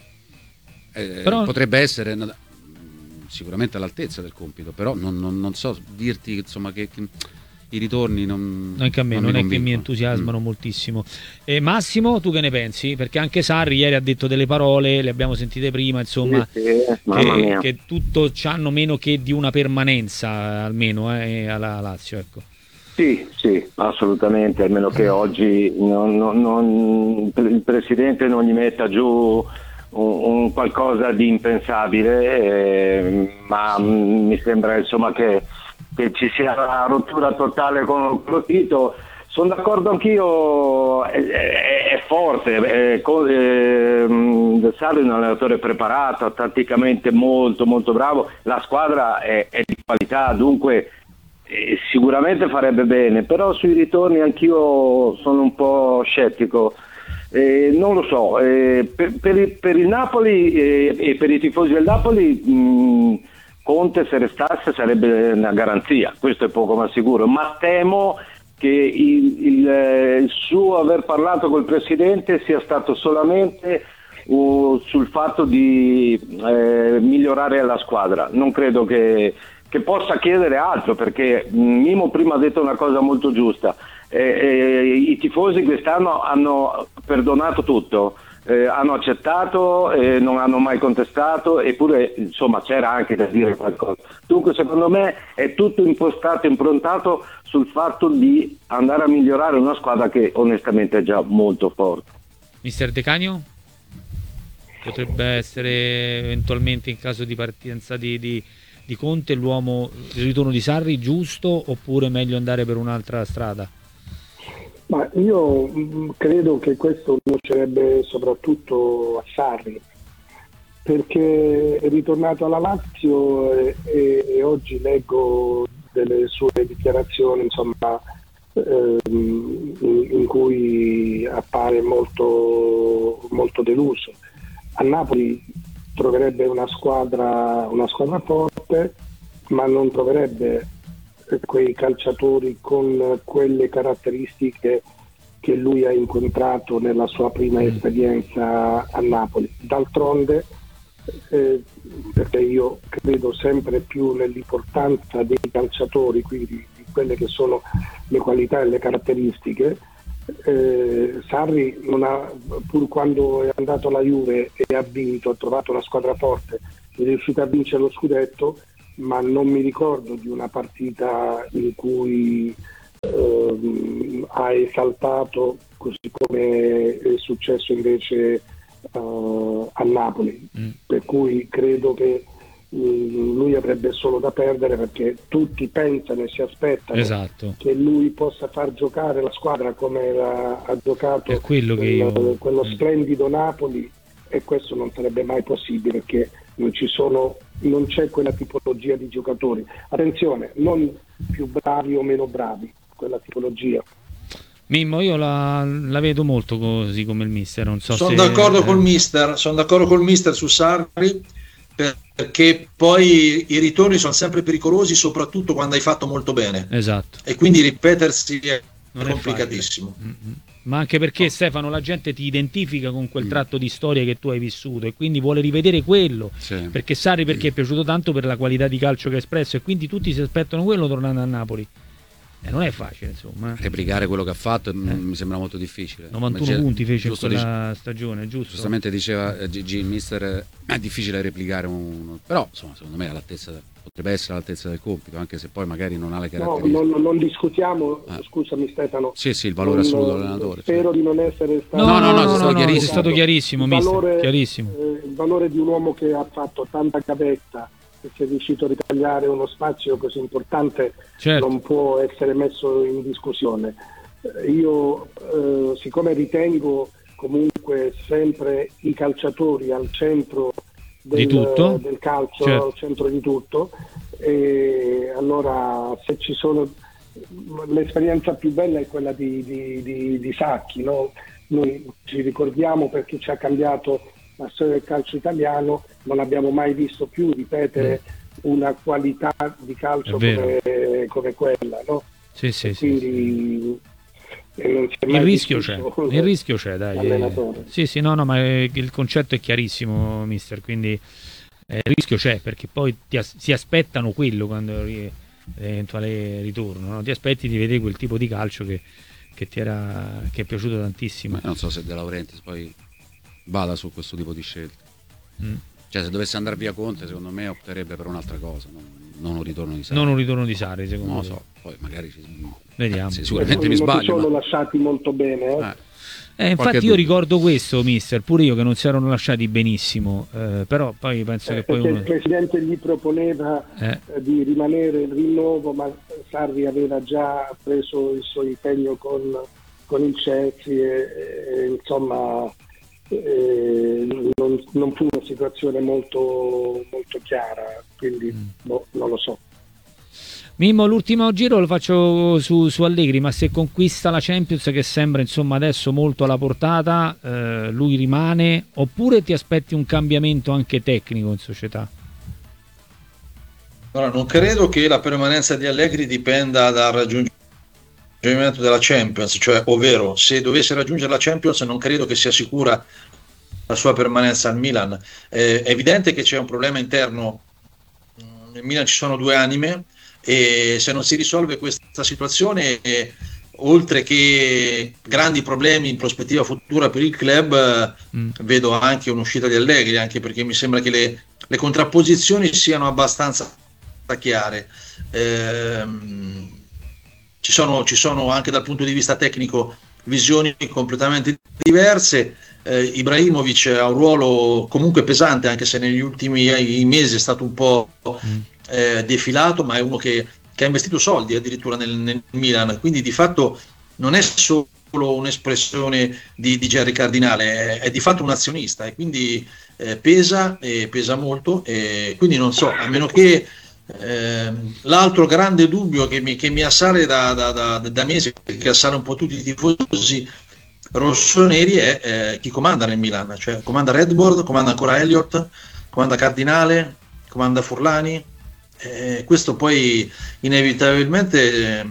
Eh, però... Potrebbe essere sicuramente all'altezza del compito, però non, non, non so dirti insomma che, che i ritorni non, anche a me non, non è che mi entusiasmano mm. moltissimo. E Massimo, tu che ne pensi? Perché anche Sarri ieri ha detto delle parole, le abbiamo sentite prima, insomma, sì, sì, che, che tutto c'hanno meno che di una permanenza, almeno eh, alla Lazio, ecco. Sì, sì, assolutamente, almeno che oggi non, non, non, il presidente non gli metta giù un, un qualcosa di impensabile, eh, ma mh, mi sembra insomma che che ci sia una rottura totale con lo Tito. Sono d'accordo anch'io, è, è, è forte, è, è, Sarri è un allenatore preparato, tatticamente molto molto bravo, la squadra è, è di qualità, dunque eh, sicuramente farebbe bene, però sui ritorni anch'io sono un po' scettico. Eh, non lo so, eh, per, per, il, per il Napoli eh, e per i tifosi del Napoli mh, Conte se restasse sarebbe una garanzia, questo è poco ma sicuro, ma temo che il, il, il suo aver parlato col presidente sia stato solamente uh, sul fatto di eh, migliorare la squadra. Non credo che, che possa chiedere altro, perché Mimo prima ha detto una cosa molto giusta, eh, eh, i tifosi quest'anno hanno perdonato tutto. Eh, hanno accettato, eh, non hanno mai contestato, eppure insomma c'era anche da dire qualcosa. Dunque secondo me è tutto impostato, improntato sul fatto di andare a migliorare una squadra che onestamente è già molto forte. Mister De Cagno? Potrebbe essere eventualmente in caso di partenza di, di, di Conte l'uomo, il ritorno di Sarri giusto, oppure meglio andare per un'altra strada? Ma io credo che questo nuocerebbe soprattutto a Sarri, perché è ritornato alla Lazio e, e, e oggi leggo delle sue dichiarazioni, insomma, ehm, in, in cui appare molto, molto deluso. A Napoli troverebbe una squadra, una squadra forte, ma non troverebbe quei calciatori con quelle caratteristiche che lui ha incontrato nella sua prima esperienza a Napoli. D'altronde, eh, perché io credo sempre più nell'importanza dei calciatori, quindi di quelle che sono le qualità e le caratteristiche, eh, Sarri non ha, pur quando è andato alla Juve e ha vinto, ha trovato una squadra forte, è riuscito a vincere lo scudetto, ma non mi ricordo di una partita in cui ehm, ha esaltato, così come è successo invece uh, a Napoli, mm. per cui credo che um, lui avrebbe solo da perdere, perché tutti pensano e si aspettano esatto. che lui possa far giocare la squadra come la, ha giocato è quello, che quello, io... quello mm. splendido Napoli, e questo non sarebbe mai possibile, perché non ci sono, non c'è quella tipologia di giocatori. Attenzione, non più bravi o meno bravi, quella tipologia. Mimmo, io la, la vedo molto così come il mister, non so sono se... d'accordo eh. col mister, sono d'accordo col mister su Sarri, perché poi i ritorni sono sempre pericolosi, soprattutto quando hai fatto molto bene. Esatto. E quindi ripetersi è non complicatissimo. È mm-hmm. Ma anche perché no. Stefano, la gente ti identifica con quel tratto di storia che tu hai vissuto e quindi vuole rivedere quello, sì. Perché Sarri perché è piaciuto tanto per la qualità di calcio che ha espresso, e quindi tutti si aspettano quello tornando a Napoli. E non è facile, insomma. Replicare quello che ha fatto eh. mi sembra molto difficile. novantuno G- punti fece in quella dice, stagione, giusto? Giustamente diceva eh, Gigi, il mister, eh, è difficile replicare uno, però insomma, secondo me all'altezza, potrebbe essere all'altezza del compito, anche se poi magari non ha le caratteristiche. No, non, non discutiamo, ah. scusami Stefano. Sì, sì, il valore non, assoluto dell'allenatore. Spero cioè. di non essere stato... No, no, no, no, no, no, no, no è stato chiarissimo, il mister, valore, chiarissimo. Eh, il valore di un uomo che ha fatto tanta gavetta, che si è riuscito a ritagliare uno spazio così importante, certo. non può essere messo in discussione. Io eh, siccome ritengo comunque sempre i calciatori al centro del, di tutto? del calcio, certo. al centro di tutto, e allora se ci sono, l'esperienza più bella è quella di, di, di, di Sacchi, no? Noi ci ricordiamo perché ci ha cambiato la storia del calcio italiano, non abbiamo mai visto più ripetere mm. una qualità di calcio come, come quella, no? Sì, sì, quindi sì, sì. Non si è mai il rischio c'è, il rischio c'è, dai. Sì, sì, no, no, ma il concetto è chiarissimo, mister, quindi eh, il rischio c'è, perché poi ti as- si aspettano quello quando ri- eventuale ritorno, no? Ti aspetti di vedere quel tipo di calcio che, che ti era che è piaciuto tantissimo. Ma non so se De Laurentiis poi vada su questo tipo di scelte. Mm. Cioè, se dovesse andare via Conte, secondo me opterebbe per un'altra cosa, non, non un ritorno di Sarri. Non un ritorno di Sarri, secondo me. Non lo so, poi magari ci... vediamo. Sì, sicuramente non mi sbaglio. Non si sono ma... lasciati molto bene. Eh. Eh. Eh, infatti io ricordo questo, mister, pure io, che non si erano lasciati benissimo, eh, però poi penso eh, che poi uno... il presidente gli proponeva eh. eh, di rimanere il rinnovo, ma Sarri aveva già preso il suo impegno con, con il Chelsea e, e insomma eh, non, non fu una situazione molto, molto chiara, quindi mm. boh, non lo so. Mimmo, l'ultimo giro lo faccio su, su Allegri, ma se conquista la Champions, che sembra insomma adesso molto alla portata, eh, lui rimane, oppure ti aspetti un cambiamento anche tecnico in società? Allora, non credo che la permanenza di Allegri dipenda dal raggiungimento della Champions, cioè, ovvero se dovesse raggiungere la Champions non credo che sia sicura la sua permanenza al Milan. Eh, è evidente che c'è un problema interno, nel Milan ci sono due anime, e se non si risolve questa situazione, eh, oltre che grandi problemi in prospettiva futura per il club, eh, mm. vedo anche un'uscita di Allegri, anche perché mi sembra che le, le contrapposizioni siano abbastanza chiare. Eh, ci sono, ci sono anche dal punto di vista tecnico visioni completamente diverse. eh, Ibrahimovic ha un ruolo comunque pesante, anche se negli ultimi mesi è stato un po' mm. Eh, defilato, ma è uno che, che ha investito soldi addirittura nel, nel Milan, quindi di fatto non è solo un'espressione di, di Gerry Cardinale, è, è di fatto un azionista, e quindi eh, pesa e pesa molto, e quindi non so, a meno che eh, l'altro grande dubbio che mi, che mi assale da, da, da, da mesi, che assale un po' tutti i tifosi rossoneri, è eh, chi comanda nel Milan, cioè comanda Redbird, comanda ancora Elliott. comanda Cardinale, comanda Furlani, eh, questo poi inevitabilmente eh,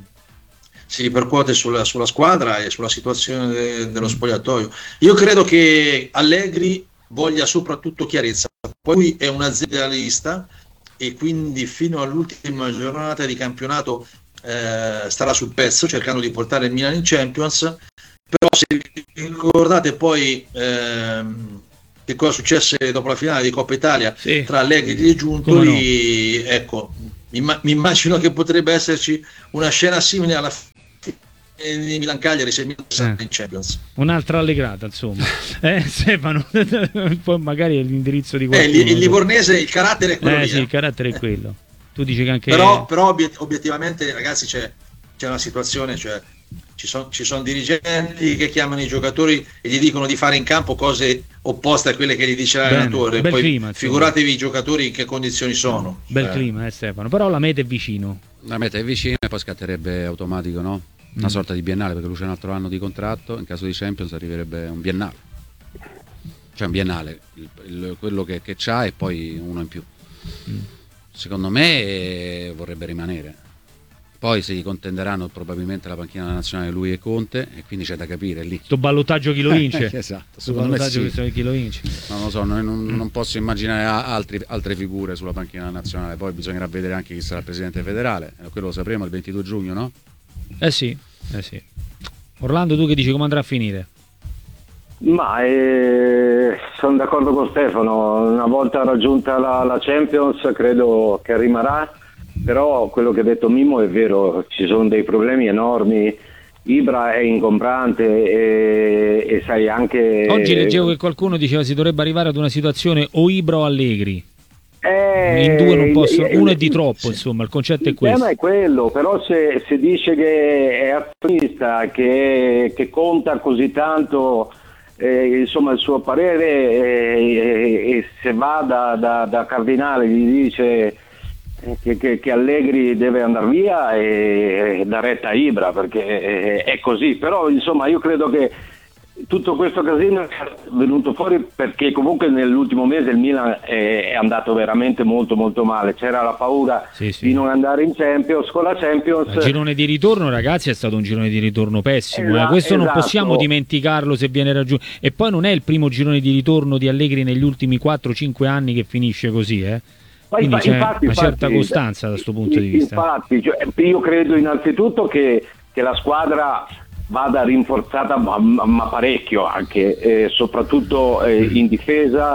si ripercuote sulla, sulla squadra e sulla situazione de, dello spogliatoio. Io credo che Allegri voglia soprattutto chiarezza, poi lui è un aziendalista e quindi fino all'ultima giornata di campionato eh, starà sul pezzo cercando di portare il Milan in Champions. Però se ricordate poi ehm, che cosa successe dopo la finale di Coppa Italia sì. tra Allegri e Giuntoli, no. ecco, mi, mi immagino che potrebbe esserci una scena simile alla fine di Milan Cagliari se Milan sarà eh. in Champions. Un'altra allegrata, insomma. eh, Stefano, poi magari è l'indirizzo di qualcuno. Eh, il, il livornese, il carattere è quello eh, lì. Sì, eh. il carattere è quello. Tu dici che anche... Però, però obiet- obiettivamente, ragazzi, c'è, c'è una situazione, cioè ci sono ci son dirigenti che chiamano i giocatori e gli dicono di fare in campo cose opposte a quelle che gli dice l'allenatore. Bel Poi clima, figuratevi i giocatori in che condizioni sono. Bel eh. clima, eh, Stefano. Però la meta è vicino. La meta è vicina e poi scatterebbe automatico, no? Una mm. sorta di biennale, perché lui c'è un altro anno di contratto, in caso di Champions arriverebbe un biennale. Cioè un biennale, il, il, quello che, che c'ha e poi uno in più. Mm. Secondo me eh, vorrebbe rimanere. Poi si contenderanno probabilmente la panchina nazionale lui e Conte, e quindi c'è da capire lì. Sto ballottaggio chi lo vince. Esatto, Sto ballottaggio sì. chi lo vince. Non lo so, non, non, non posso immaginare altri, altre figure sulla panchina nazionale. Poi bisognerà vedere anche chi sarà il presidente federale, quello lo sapremo il ventidue giugno, no? Eh sì, eh sì. Orlando, tu che dici, come andrà a finire? Ma eh, sono d'accordo con Stefano, una volta raggiunta la, la Champions credo che rimarrà. Però quello che ha detto Mimmo è vero, ci sono dei problemi enormi. Ibra è ingombrante e, e sai anche... Oggi leggevo che qualcuno diceva si dovrebbe arrivare ad una situazione o Ibra o Allegri. Eh, in due non possono, eh, uno è di troppo, insomma, il concetto è questo. Il tema è quello, però se, se dice che è azionista, che, che conta così tanto, eh, insomma il suo parere, eh, e se va da, da, da Cardinale gli dice... Che, che, che Allegri deve andare via e, e dà retta a Ibra, perché è, è così. Però insomma io credo che tutto questo casino è venuto fuori perché comunque nell'ultimo mese il Milan è, è andato veramente molto molto male, c'era la paura sì, sì. di non andare in Champions. Con la Champions il girone di ritorno, ragazzi, è stato un girone di ritorno pessimo, Esa- eh. questo esatto. non possiamo dimenticarlo se viene raggiunto, e poi non è il primo girone di ritorno di Allegri negli ultimi quattro cinque anni che finisce così, eh. Quindi c'è infatti, una certa infatti, costanza da questo punto di vista. Infatti, cioè, io credo innanzitutto che, che la squadra vada rinforzata ma, ma parecchio anche, eh, soprattutto eh, in difesa,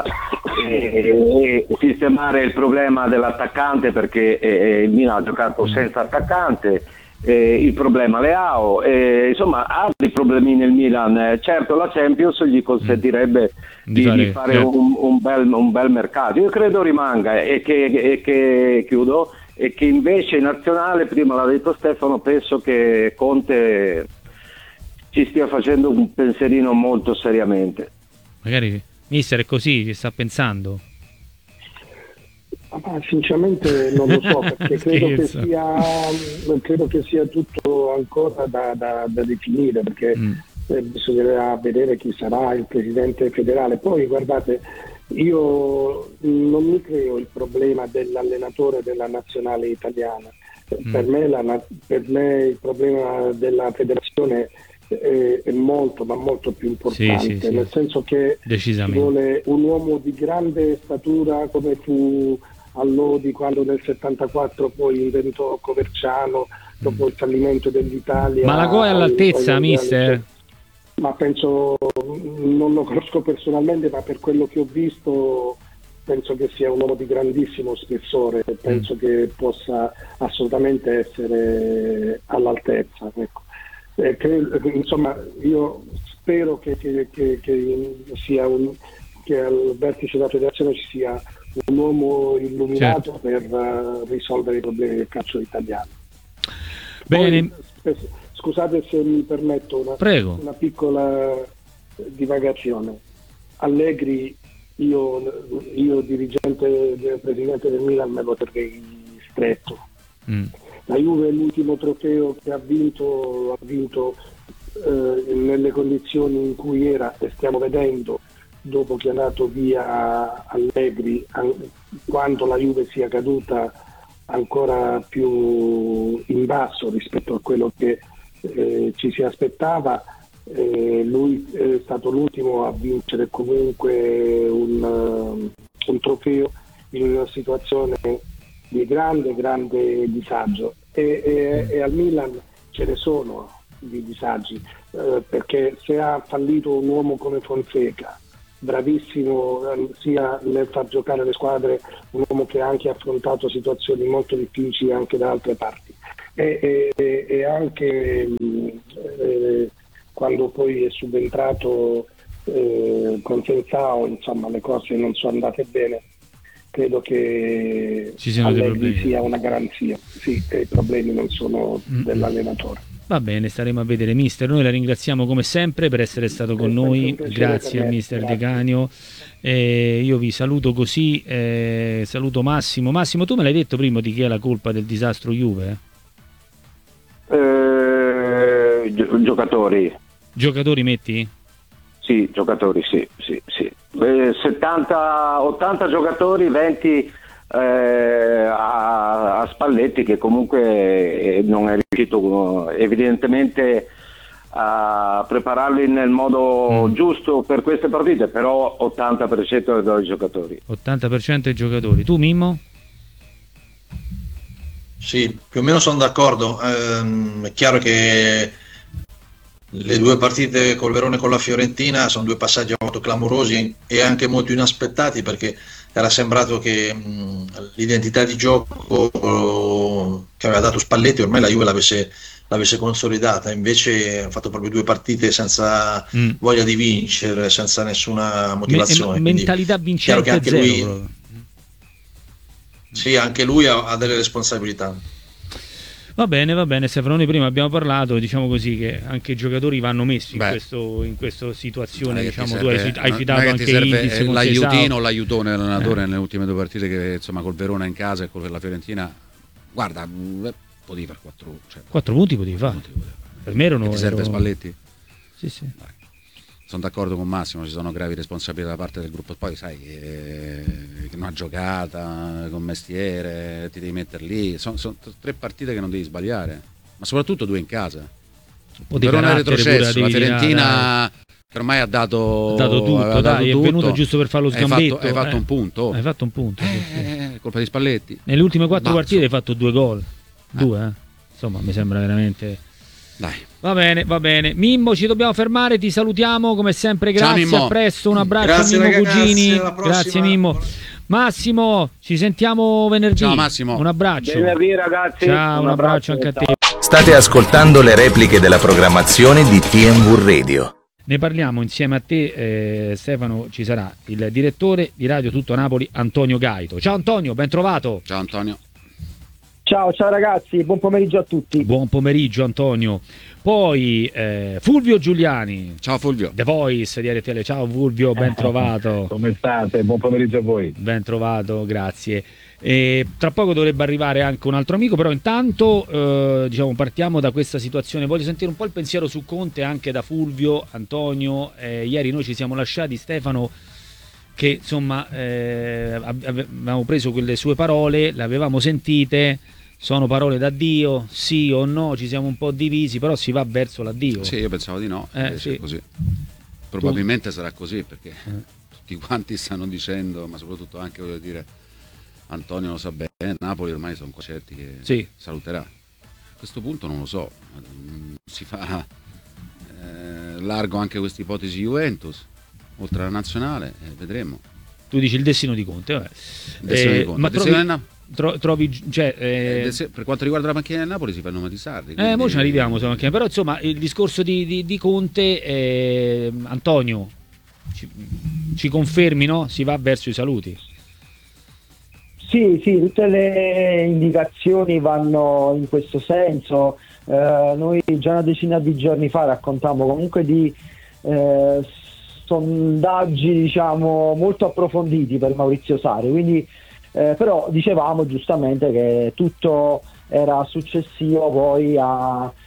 eh, e sistemare il problema dell'attaccante, perché eh, il Milan ha giocato senza attaccante. Eh, il problema Leao, eh, insomma altri problemi nel Milan. Eh, certo la Champions gli consentirebbe mm. di, di fare, di fare certo. un, un, bel, un bel mercato. Io credo rimanga e che, e che chiudo e che invece in nazionale, prima l'ha detto Stefano, penso che Conte ci stia facendo un pensierino molto seriamente. Magari mister è così, ci sta pensando. Ah, sinceramente non lo so, perché credo che sia credo che sia tutto ancora da, da, da definire, perché mm. eh, bisognerà vedere chi sarà il presidente federale. Poi guardate, io non mi creo il problema dell'allenatore della nazionale italiana. Mm. Per me, la, per me il problema della federazione è, è molto ma molto più importante, sì, sì, nel sì. senso che ci vuole un uomo di grande statura come fu Allodi quando nel settantaquattro poi inventò Coverciano dopo mm. il fallimento dell'Italia. Ma la Goa è all'altezza, al, mister? Ma penso, non lo conosco personalmente, ma per quello che ho visto penso che sia un uomo di grandissimo spessore, penso mm. che possa assolutamente essere all'altezza, ecco. Eh, credo, insomma, io spero che, che, che, che sia un, che al vertice della federazione ci sia un uomo illuminato, certo, per uh, risolvere i problemi del calcio italiano. Bene. Poi, scusate se mi permetto una, Prego. una piccola divagazione. Allegri, io, io dirigente, presidente del Milan, me lo terrei stretto. Mm. La Juve, l'ultimo trofeo che ha vinto, ha vinto eh, nelle condizioni in cui era, e stiamo vedendo dopo che è andato via Allegri, an- quando la Juve sia caduta ancora più in basso rispetto a quello che eh, ci si aspettava, eh, lui è stato l'ultimo a vincere comunque un, uh, un trofeo in una situazione di grande grande disagio e, e, e al Milan ce ne sono di disagi, eh, perché se ha fallito un uomo come Fonseca, bravissimo eh, sia nel far giocare le squadre, un uomo che ha anche affrontato situazioni molto difficili anche da altre parti, e, e, e anche mh, eh, quando poi è subentrato eh, con Sensao, insomma le cose non sono andate bene. Credo che Allegri sia una garanzia, sì, che i problemi non sono mm. dell'allenatore. Va bene, staremo a vedere, mister. Noi la ringraziamo come sempre per essere stato con noi, grazie al mister De Canio. Eh, io vi saluto così, eh, saluto Massimo. Massimo, tu me l'hai detto prima di chi è la colpa del disastro Juve? Eh, gi- giocatori. Giocatori metti? Sì, giocatori, sì, sì, sì. Eh, settanta, ottanta giocatori, venti eh, a, a Spalletti, che comunque non è riuscito evidentemente a prepararli nel modo mm. giusto per queste partite, però ottanta per cento dei giocatori. ottanta per cento dei giocatori. Tu, Mimmo? Sì, più o meno sono d'accordo. Ehm, è chiaro che le due partite col Verona e con la Fiorentina sono due passaggi molto clamorosi e anche molto inaspettati, perché era sembrato che mh, l'identità di gioco che aveva dato Spalletti ormai la Juve l'avesse, l'avesse consolidata, invece ha fatto proprio due partite senza mm. voglia di vincere, senza nessuna motivazione. Me- mentalità vincente anche zero. Lui, sì, anche lui ha, ha delle responsabilità. Va bene, va bene Stefano, noi prima abbiamo parlato, diciamo così, che anche i giocatori vanno messi in, Beh, questo, in questa situazione, diciamo, serve, tu hai, hai citato non è che anche ti serve Indiz, l'aiutino o l'aiutone dell'allenatore eh. nelle ultime due partite, che insomma col Verona in casa e con la Fiorentina, guarda, potevi fare quattro, cioè, quattro punti potevi fare, per me erano... Che ti serve ero... Spalletti? Sì, sì. Dai. Sono d'accordo con Massimo, ci sono gravi responsabilità da parte del gruppo, poi sai eh, una giocata con mestiere, ti devi mettere lì, sono, sono tre partite che non devi sbagliare, ma soprattutto due in casa. Per un retrocesso, la Fiorentina che ormai ha dato, ha dato tutto, ha dato dai, tutto, è venuto giusto per fare lo sgambetto. Hai fatto, hai fatto eh. un punto. Hai fatto un punto. Sì, sì. Eh, colpa di Spalletti. Nelle ultime quattro Bazzo. partite hai fatto due gol. Due, eh. Insomma, mi sembra veramente... Dai. Va bene, va bene. Mimmo, ci dobbiamo fermare, ti salutiamo come sempre, grazie, Ciao, a presto, un abbraccio grazie, a Mimmo ragazzi, Cugini. grazie Mimmo. Massimo, ci sentiamo venerdì. Ciao Massimo. Un abbraccio. Venerdì ragazzi. Ciao, un, un abbraccio, abbraccio anche a te. State ascoltando le repliche della programmazione di T M V Radio. Ne parliamo insieme a te, eh, Stefano. Ci sarà il direttore di Radio Tutto Napoli, Antonio Gaito. Ciao Antonio, ben trovato. Ciao Antonio. Ciao, ciao ragazzi, buon pomeriggio a tutti. Buon pomeriggio Antonio. Poi eh, Fulvio Giuliani. Ciao Fulvio. The Voice di R T L. Ciao Fulvio, ben trovato. Come state? Buon pomeriggio a voi. Ben trovato, grazie. E tra poco dovrebbe arrivare anche un altro amico, però intanto eh, diciamo partiamo da questa situazione. Voglio sentire un po' il pensiero su Conte anche da Fulvio, Antonio. Eh, ieri noi ci siamo lasciati, Stefano, che insomma eh, avevamo preso quelle sue parole, le avevamo sentite. Sono parole d'addio, sì o no, ci siamo un po' divisi, però si va verso l'addio. Sì, io pensavo di no, eh, sì. È così. Probabilmente tu... sarà così, perché eh. tutti quanti stanno dicendo, ma soprattutto anche, voglio dire, Antonio lo sa bene, Napoli ormai sono certi che sì. saluterà. A questo punto non lo so, si fa eh, largo anche questa ipotesi Juventus, oltre alla nazionale, eh, vedremo. Tu dici il destino di Conte, vabbè. Il destino eh, di Conte. Ma il trovi... destino del Tro- trovi cioè, eh... Eh, per quanto riguarda la panchina del Napoli si fa il nome di Sarri, quindi... eh, mo ci arriviamo, però insomma il discorso di, di, di Conte, eh, Antonio, ci, ci confermi, no? Si va verso i saluti. Sì, sì, tutte le indicazioni vanno in questo senso. Eh, noi già una decina di giorni fa raccontammo comunque di eh, sondaggi, diciamo, molto approfonditi per Maurizio Sarri, quindi Eh, però dicevamo giustamente che tutto era successivo poi a,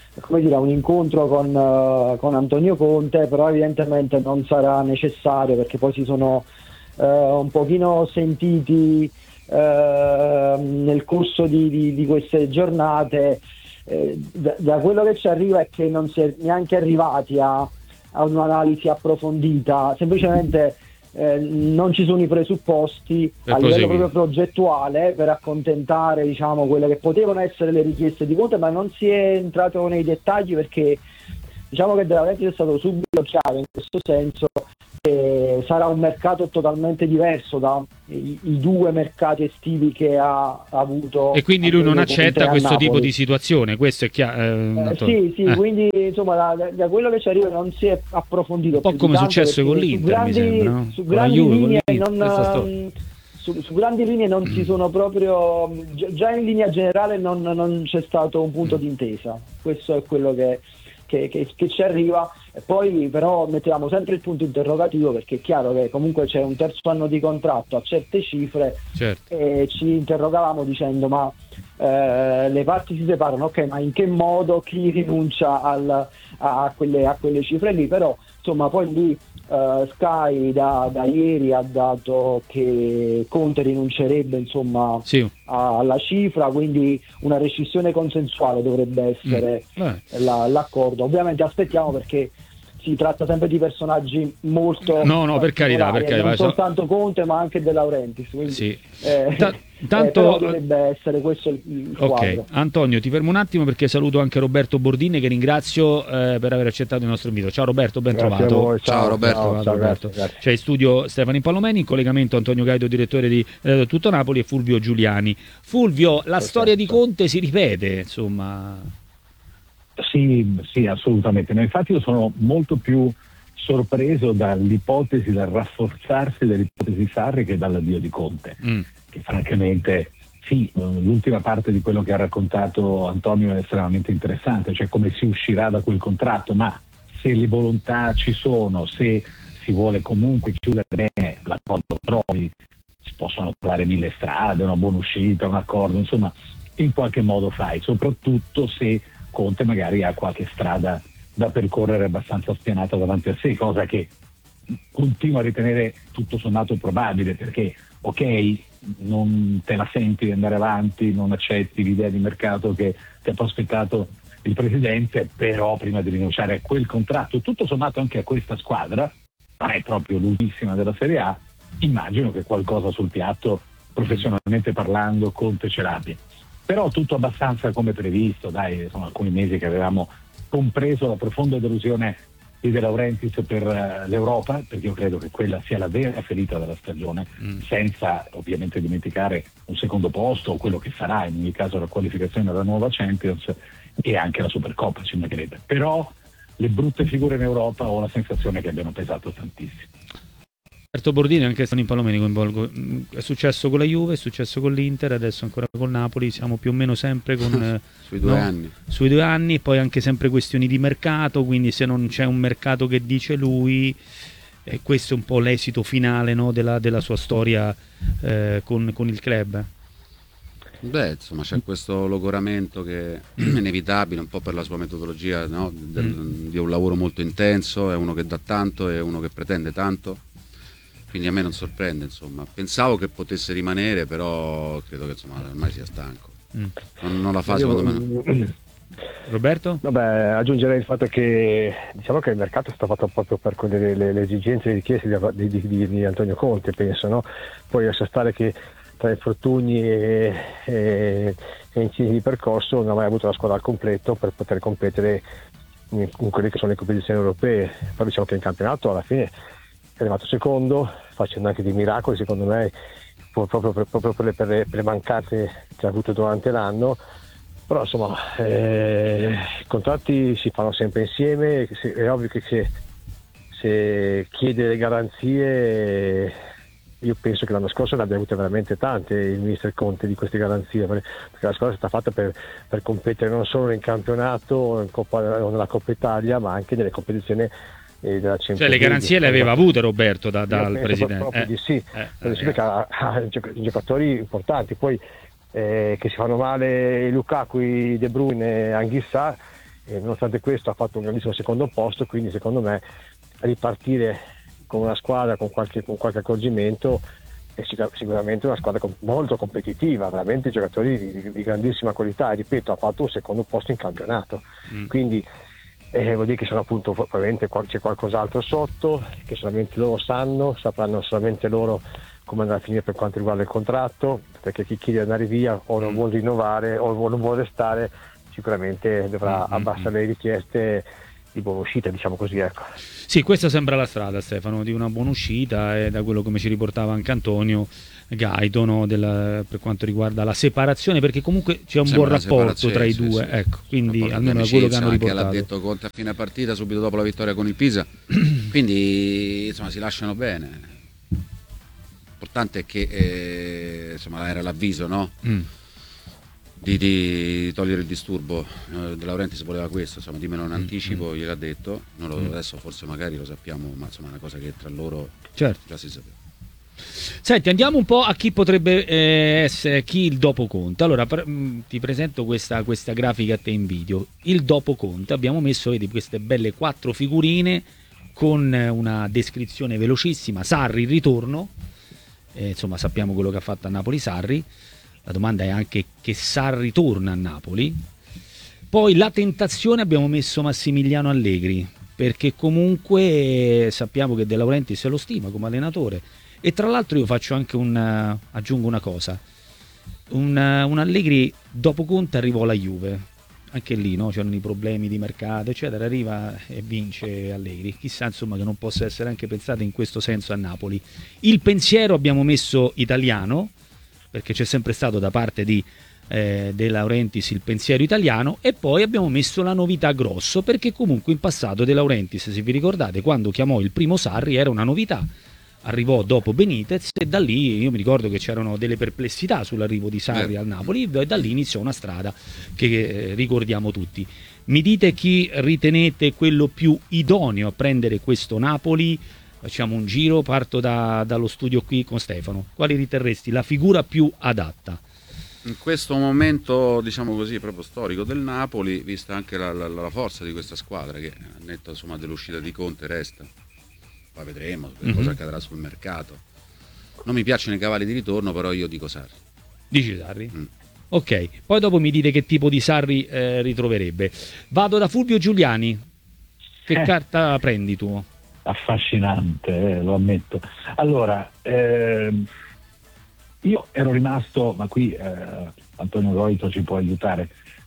come dire, a un incontro con, uh, con Antonio Conte, però evidentemente non sarà necessario perché poi si sono uh, un pochino sentiti uh, nel corso di, di, di queste giornate. Eh, da, da quello che ci arriva è che non si è neanche arrivati a, a un'analisi approfondita, semplicemente Eh, non ci sono i presupposti per a livello proseguire. proprio progettuale per accontentare, diciamo, quelle che potevano essere le richieste di Conte, ma non si è entrato nei dettagli perché diciamo che De Laurentiis è stato subito chiaro in questo senso che sarà un mercato totalmente diverso dai i due mercati estivi che ha avuto, e quindi lui non Conte accetta a questo Napoli. tipo di situazione, questo è chiaro. Eh, Eh, sì, sì, eh. quindi insomma da, da quello che ci arriva non si è approfondito. Un po' più come di è tanto successo con perché l'Inter, su mi grandi, sembra, no? su Con la grandi Juve, con linee l'Inter, non, stessa storia. um, su, su grandi linee non si sono proprio gi- già in linea generale non, non c'è stato un punto d'intesa. Questo è quello che, che, che, che ci arriva. E poi però mettiamo sempre il punto interrogativo perché è chiaro che comunque c'è un terzo anno di contratto a certe cifre, certo. e ci interrogavamo dicendo ma eh, le parti si separano, ok, ma in che modo chi rinuncia al, a, a, quelle, a quelle cifre lì? Però insomma poi lì uh, Sky da, da ieri ha dato che Conte rinuncerebbe insomma sì. a, alla cifra, quindi una rescissione consensuale dovrebbe essere mm. la, l'accordo. Ovviamente aspettiamo perché si tratta sempre di personaggi molto no no per carità, per carità, non so... soltanto Conte ma anche De Laurentiis, quindi, sì. eh, Ta- tanto eh, però dovrebbe essere questo il, il ok quadro. Antonio, ti fermo un attimo perché saluto anche Roberto Bordini che ringrazio eh, per aver accettato il nostro invito. Ciao Roberto, ben Grazie trovato. a voi. Ciao, ciao Roberto, ciao, ciao, ciao, Roberto. grazie, grazie. C'è in studio Stefano Palomeni, in collegamento Antonio Gaido, direttore di eh, Tutto Napoli, e Fulvio Giuliani. Fulvio, la Perfetto. storia di Conte si ripete, insomma. Sì, sì, assolutamente. No, infatti io sono molto più sorpreso dall'ipotesi, dal rafforzarsi dell'ipotesi Sarri che dall'addio di Conte, Mm. che francamente sì, l'ultima parte di quello che ha raccontato Antonio è estremamente interessante, cioè come si uscirà da quel contratto, ma se le volontà ci sono, se si vuole comunque chiudere bene l'accordo trovi, si possono trovare mille strade, una buona uscita, un accordo, insomma in qualche modo fai, soprattutto se Conte magari ha qualche strada da percorrere abbastanza spianata davanti a sé, cosa che continuo a ritenere tutto sommato probabile, perché ok, non te la senti di andare avanti, non accetti l'idea di mercato che ti ha prospettato il presidente, però prima di rinunciare a quel contratto, tutto sommato anche a questa squadra, non è proprio l'ultimissima della Serie A, immagino che qualcosa sul piatto, professionalmente parlando, Conte ce l'abbia. Però tutto abbastanza come previsto, dai, sono alcuni mesi che avevamo compreso la profonda delusione di De Laurentiis per uh, l'Europa, perché io credo che quella sia la vera ferita della stagione, mm. senza ovviamente dimenticare un secondo posto o quello che sarà in ogni caso la qualificazione alla nuova Champions e anche la Supercoppa, ci mancherebbe. Però le brutte figure in Europa ho la sensazione che abbiano pesato tantissimo. Roberto Bordini, anche Stefano Palomeni coinvolgo. È successo con la Juve, è successo con l'Inter, adesso ancora col Napoli, siamo più o meno sempre con sui due no? anni sui due anni, e poi anche sempre questioni di mercato, quindi se non c'è un mercato che dice lui, eh, questo è un po' l'esito finale, no, della, della sua storia eh, con, con il club. Beh, insomma, c'è questo logoramento che è inevitabile un po' per la sua metodologia, no? Del, mm. di un lavoro molto intenso, è uno che dà tanto, è uno che pretende tanto, quindi a me non sorprende, insomma. Pensavo che potesse rimanere, però credo che insomma ormai sia stanco. Mm. Non, non la fa, secondo me no. Roberto? Vabbè, aggiungerei il fatto che diciamo che il mercato è stato fatto proprio per quelle, le, le esigenze e le richieste di, di, di, di Antonio Conte, penso, no? Poi lascia stare che tra infortuni e, e, e incisi di percorso non ha mai avuto la squadra al completo per poter competere in, in quelle che sono le competizioni europee. Poi diciamo che in campionato alla fine è arrivato secondo, facendo anche dei miracoli secondo me, proprio per, proprio per, le, per, le, per le mancanze che ha avuto durante l'anno. Però insomma eh, i contratti si fanno sempre insieme, è ovvio che se, se chiede le garanzie, io penso che l'anno scorso ne abbia avute veramente tante il mister Conte di queste garanzie, perché la squadra è stata fatta per, per competere non solo in campionato in Coppa, o nella Coppa Italia, ma anche nelle competizioni della Champions. Cioè le garanzie le aveva avute Roberto da, dal presidente? Proprio Eh. di sì, eh, perché eh, ha, ha giocatori importanti, poi Eh, che si fanno male Lukaku, De Bruyne, Anghissà, e nonostante questo ha fatto un grandissimo secondo posto, quindi secondo me ripartire con una squadra con qualche, con qualche accorgimento è sicur- sicuramente una squadra com- molto competitiva, veramente giocatori di, di, di grandissima qualità, e ripeto, ha fatto un secondo posto in campionato, mm. quindi eh, vuol dire che sono appunto probabilmente c'è qualcos'altro sotto che solamente loro sanno, sapranno solamente loro come andrà a finire per quanto riguarda il contratto, perché chi chiede di andare via o non vuole rinnovare o non vuole restare sicuramente dovrà mm-hmm. abbassare le richieste di buona uscita, diciamo così, ecco. Sì, questa sembra la strada, Stefano, di una buona uscita, e da quello come ci riportava anche Antonio Gaito, no, della, per quanto riguarda la separazione, perché comunque c'è un Sembra buon rapporto tra i sì, due, sì. ecco, quindi almeno da quello che hanno riportato. L'ha detto Conte a fine partita, subito dopo la vittoria con il Pisa, quindi insomma si lasciano bene. L'importante è che eh, insomma era l'avviso, no? Mm. Di, di togliere il disturbo. eh, De Laurentiis voleva questo, insomma, dimmelo in anticipo, mm. gliel'ha detto, non lo, mm. adesso forse magari lo sappiamo, ma insomma è una cosa che tra loro certo. già si sapeva. Senti, andiamo un po' a chi potrebbe eh, essere chi il dopo Conte. Allora per, mh, ti presento questa, questa grafica a te in video. Il dopo Conte, abbiamo messo, vedi, queste belle quattro figurine con una descrizione velocissima. Sarri, il ritorno, eh, insomma sappiamo quello che ha fatto a Napoli Sarri. La domanda è anche che Sarri torna a Napoli. Poi la tentazione, abbiamo messo Massimiliano Allegri, perché comunque sappiamo che De Laurentiis lo stima come allenatore. E tra l'altro io faccio anche un uh, aggiungo una cosa, un, uh, un Allegri dopo Conte arrivò alla Juve, anche lì no? C'erano i problemi di mercato eccetera, arriva e vince Allegri, chissà insomma che non possa essere anche pensato in questo senso a Napoli. Il pensiero abbiamo messo italiano, perché c'è sempre stato da parte di eh, De Laurentiis il pensiero italiano, e poi abbiamo messo la novità grosso, perché comunque in passato De Laurentiis, se vi ricordate, quando chiamò il primo Sarri era una novità. Arrivò dopo Benitez e da lì io mi ricordo che c'erano delle perplessità sull'arrivo di Sarri eh. al Napoli, e da lì iniziò una strada che eh, ricordiamo tutti. Mi dite chi ritenete quello più idoneo a prendere questo Napoli? Facciamo un giro, parto da, dallo studio qui con Stefano. Quali riterresti la figura più adatta? In questo momento, diciamo così, proprio storico del Napoli, vista anche la, la, la forza di questa squadra, che a netto insomma dell'uscita di Conte resta. Poi vedremo mm-hmm. cosa accadrà sul mercato. Non mi piacciono i cavalli di ritorno, però io dico Sarri. Dici Sarri? Mm. Ok, poi dopo mi dite che tipo di Sarri eh, ritroverebbe. Vado da Fulvio Giuliani. Che eh. carta prendi tu? Affascinante, eh, lo ammetto. Allora, ehm, io ero rimasto, ma qui eh, Antonio Goito ci può aiutare,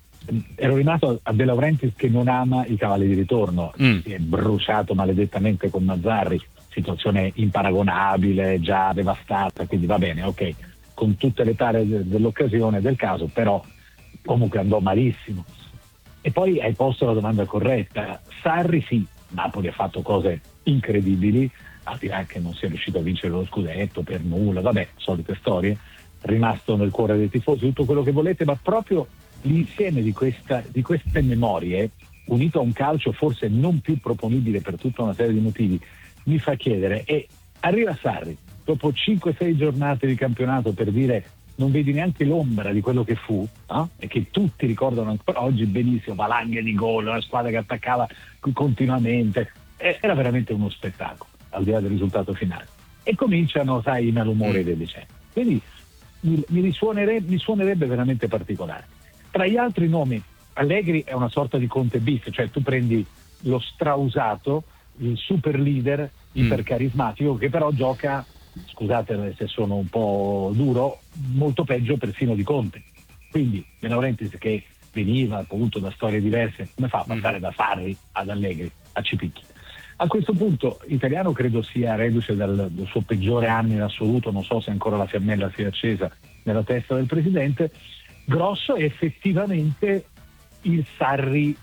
ero rimasto a De Laurentiis che non ama i cavalli di ritorno, mm. si è bruciato maledettamente con Mazzarri, situazione imparagonabile, già devastata, quindi va bene, ok, con tutte le tare de- dell'occasione, del caso, però comunque andò malissimo. E poi hai posto la domanda corretta. Sarri sì, Napoli ha fatto cose incredibili, al di là che non sia riuscito a vincere lo scudetto per nulla, vabbè, solite storie, rimasto nel cuore dei tifosi, tutto quello che volete, ma proprio l'insieme di, questa, di queste memorie, unito a un calcio forse non più proponibile per tutta una serie di motivi, mi fa chiedere, e arriva Sarri dopo cinque sei giornate di campionato, per dire non vedi neanche l'ombra di quello che fu, no? E che tutti ricordano ancora oggi benissimo, valanghe di gol, una squadra che attaccava continuamente, era veramente uno spettacolo al di là del risultato finale, e cominciano, sai, i malumori mm. del decennio, quindi mi, mi, risuonerebbe, mi suonerebbe veramente particolare. Tra gli altri nomi, Allegri è una sorta di Conte bis, cioè tu prendi lo strausato, il super leader, mm. ipercarismatico, che però gioca, scusate se sono un po' duro, molto peggio persino di Conte. Quindi De Laurentiis, che veniva appunto da storie diverse, come fa a passare mm. da Sarri ad Allegri, a Cipicchi? A questo punto italiano credo sia reduce dal, dal suo peggiore anno in assoluto, non so se ancora la fiammella sia accesa nella testa del presidente. Grosso è effettivamente il Sarri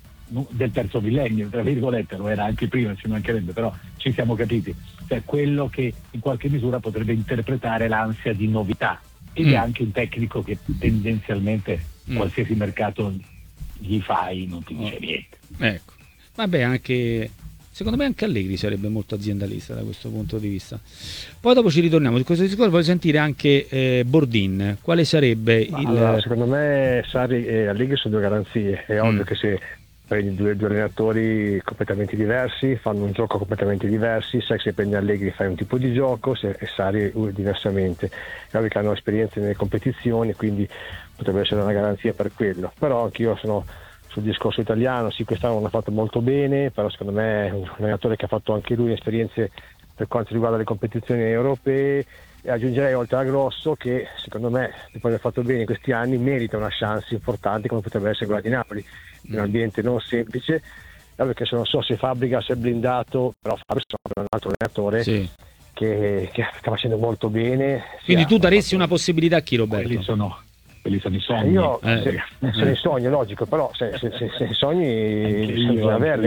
del terzo millennio, tra virgolette, lo era anche prima, ci mancherebbe, però ci siamo capiti, cioè quello che in qualche misura potrebbe interpretare l'ansia di novità, ed mm. è anche un tecnico che tendenzialmente mm. qualsiasi mercato gli fai non ti dice oh. niente. Ecco, vabbè, anche secondo me anche Allegri sarebbe molto aziendalista da questo punto di vista. Poi dopo ci ritorniamo su questo discorso, voglio sentire anche eh, Bordin, quale sarebbe Ma il... Allora, secondo me Sarri e Allegri sono due garanzie, è mm. ovvio che se prendi due, due allenatori completamente diversi, fanno un gioco completamente diversi. Se prendi Allegri fai un tipo di gioco, se e Sarri uh, diversamente. Chiaro che hanno esperienze nelle competizioni, quindi potrebbe essere una garanzia per quello. Però anch'io sono sul discorso italiano, sì, quest'anno non ha fatto molto bene, però secondo me è un allenatore che ha fatto anche lui esperienze per quanto riguarda le competizioni europee. E aggiungerei oltre a Grosso che secondo me, dopo aver fatto bene in questi anni, merita una chance importante come potrebbe essere quella di Napoli, in un ambiente non semplice, perché se non so se Fabregas è blindato, però Fabregas è un altro allenatore sì. che, che sta facendo molto bene. Quindi tu daresti una possibilità a chi, Roberto? Quelli sono, quelli sono i sogni. Eh, io, eh. se, sono i sogni, logico, però se, se, se, se i sogni bisogna averli.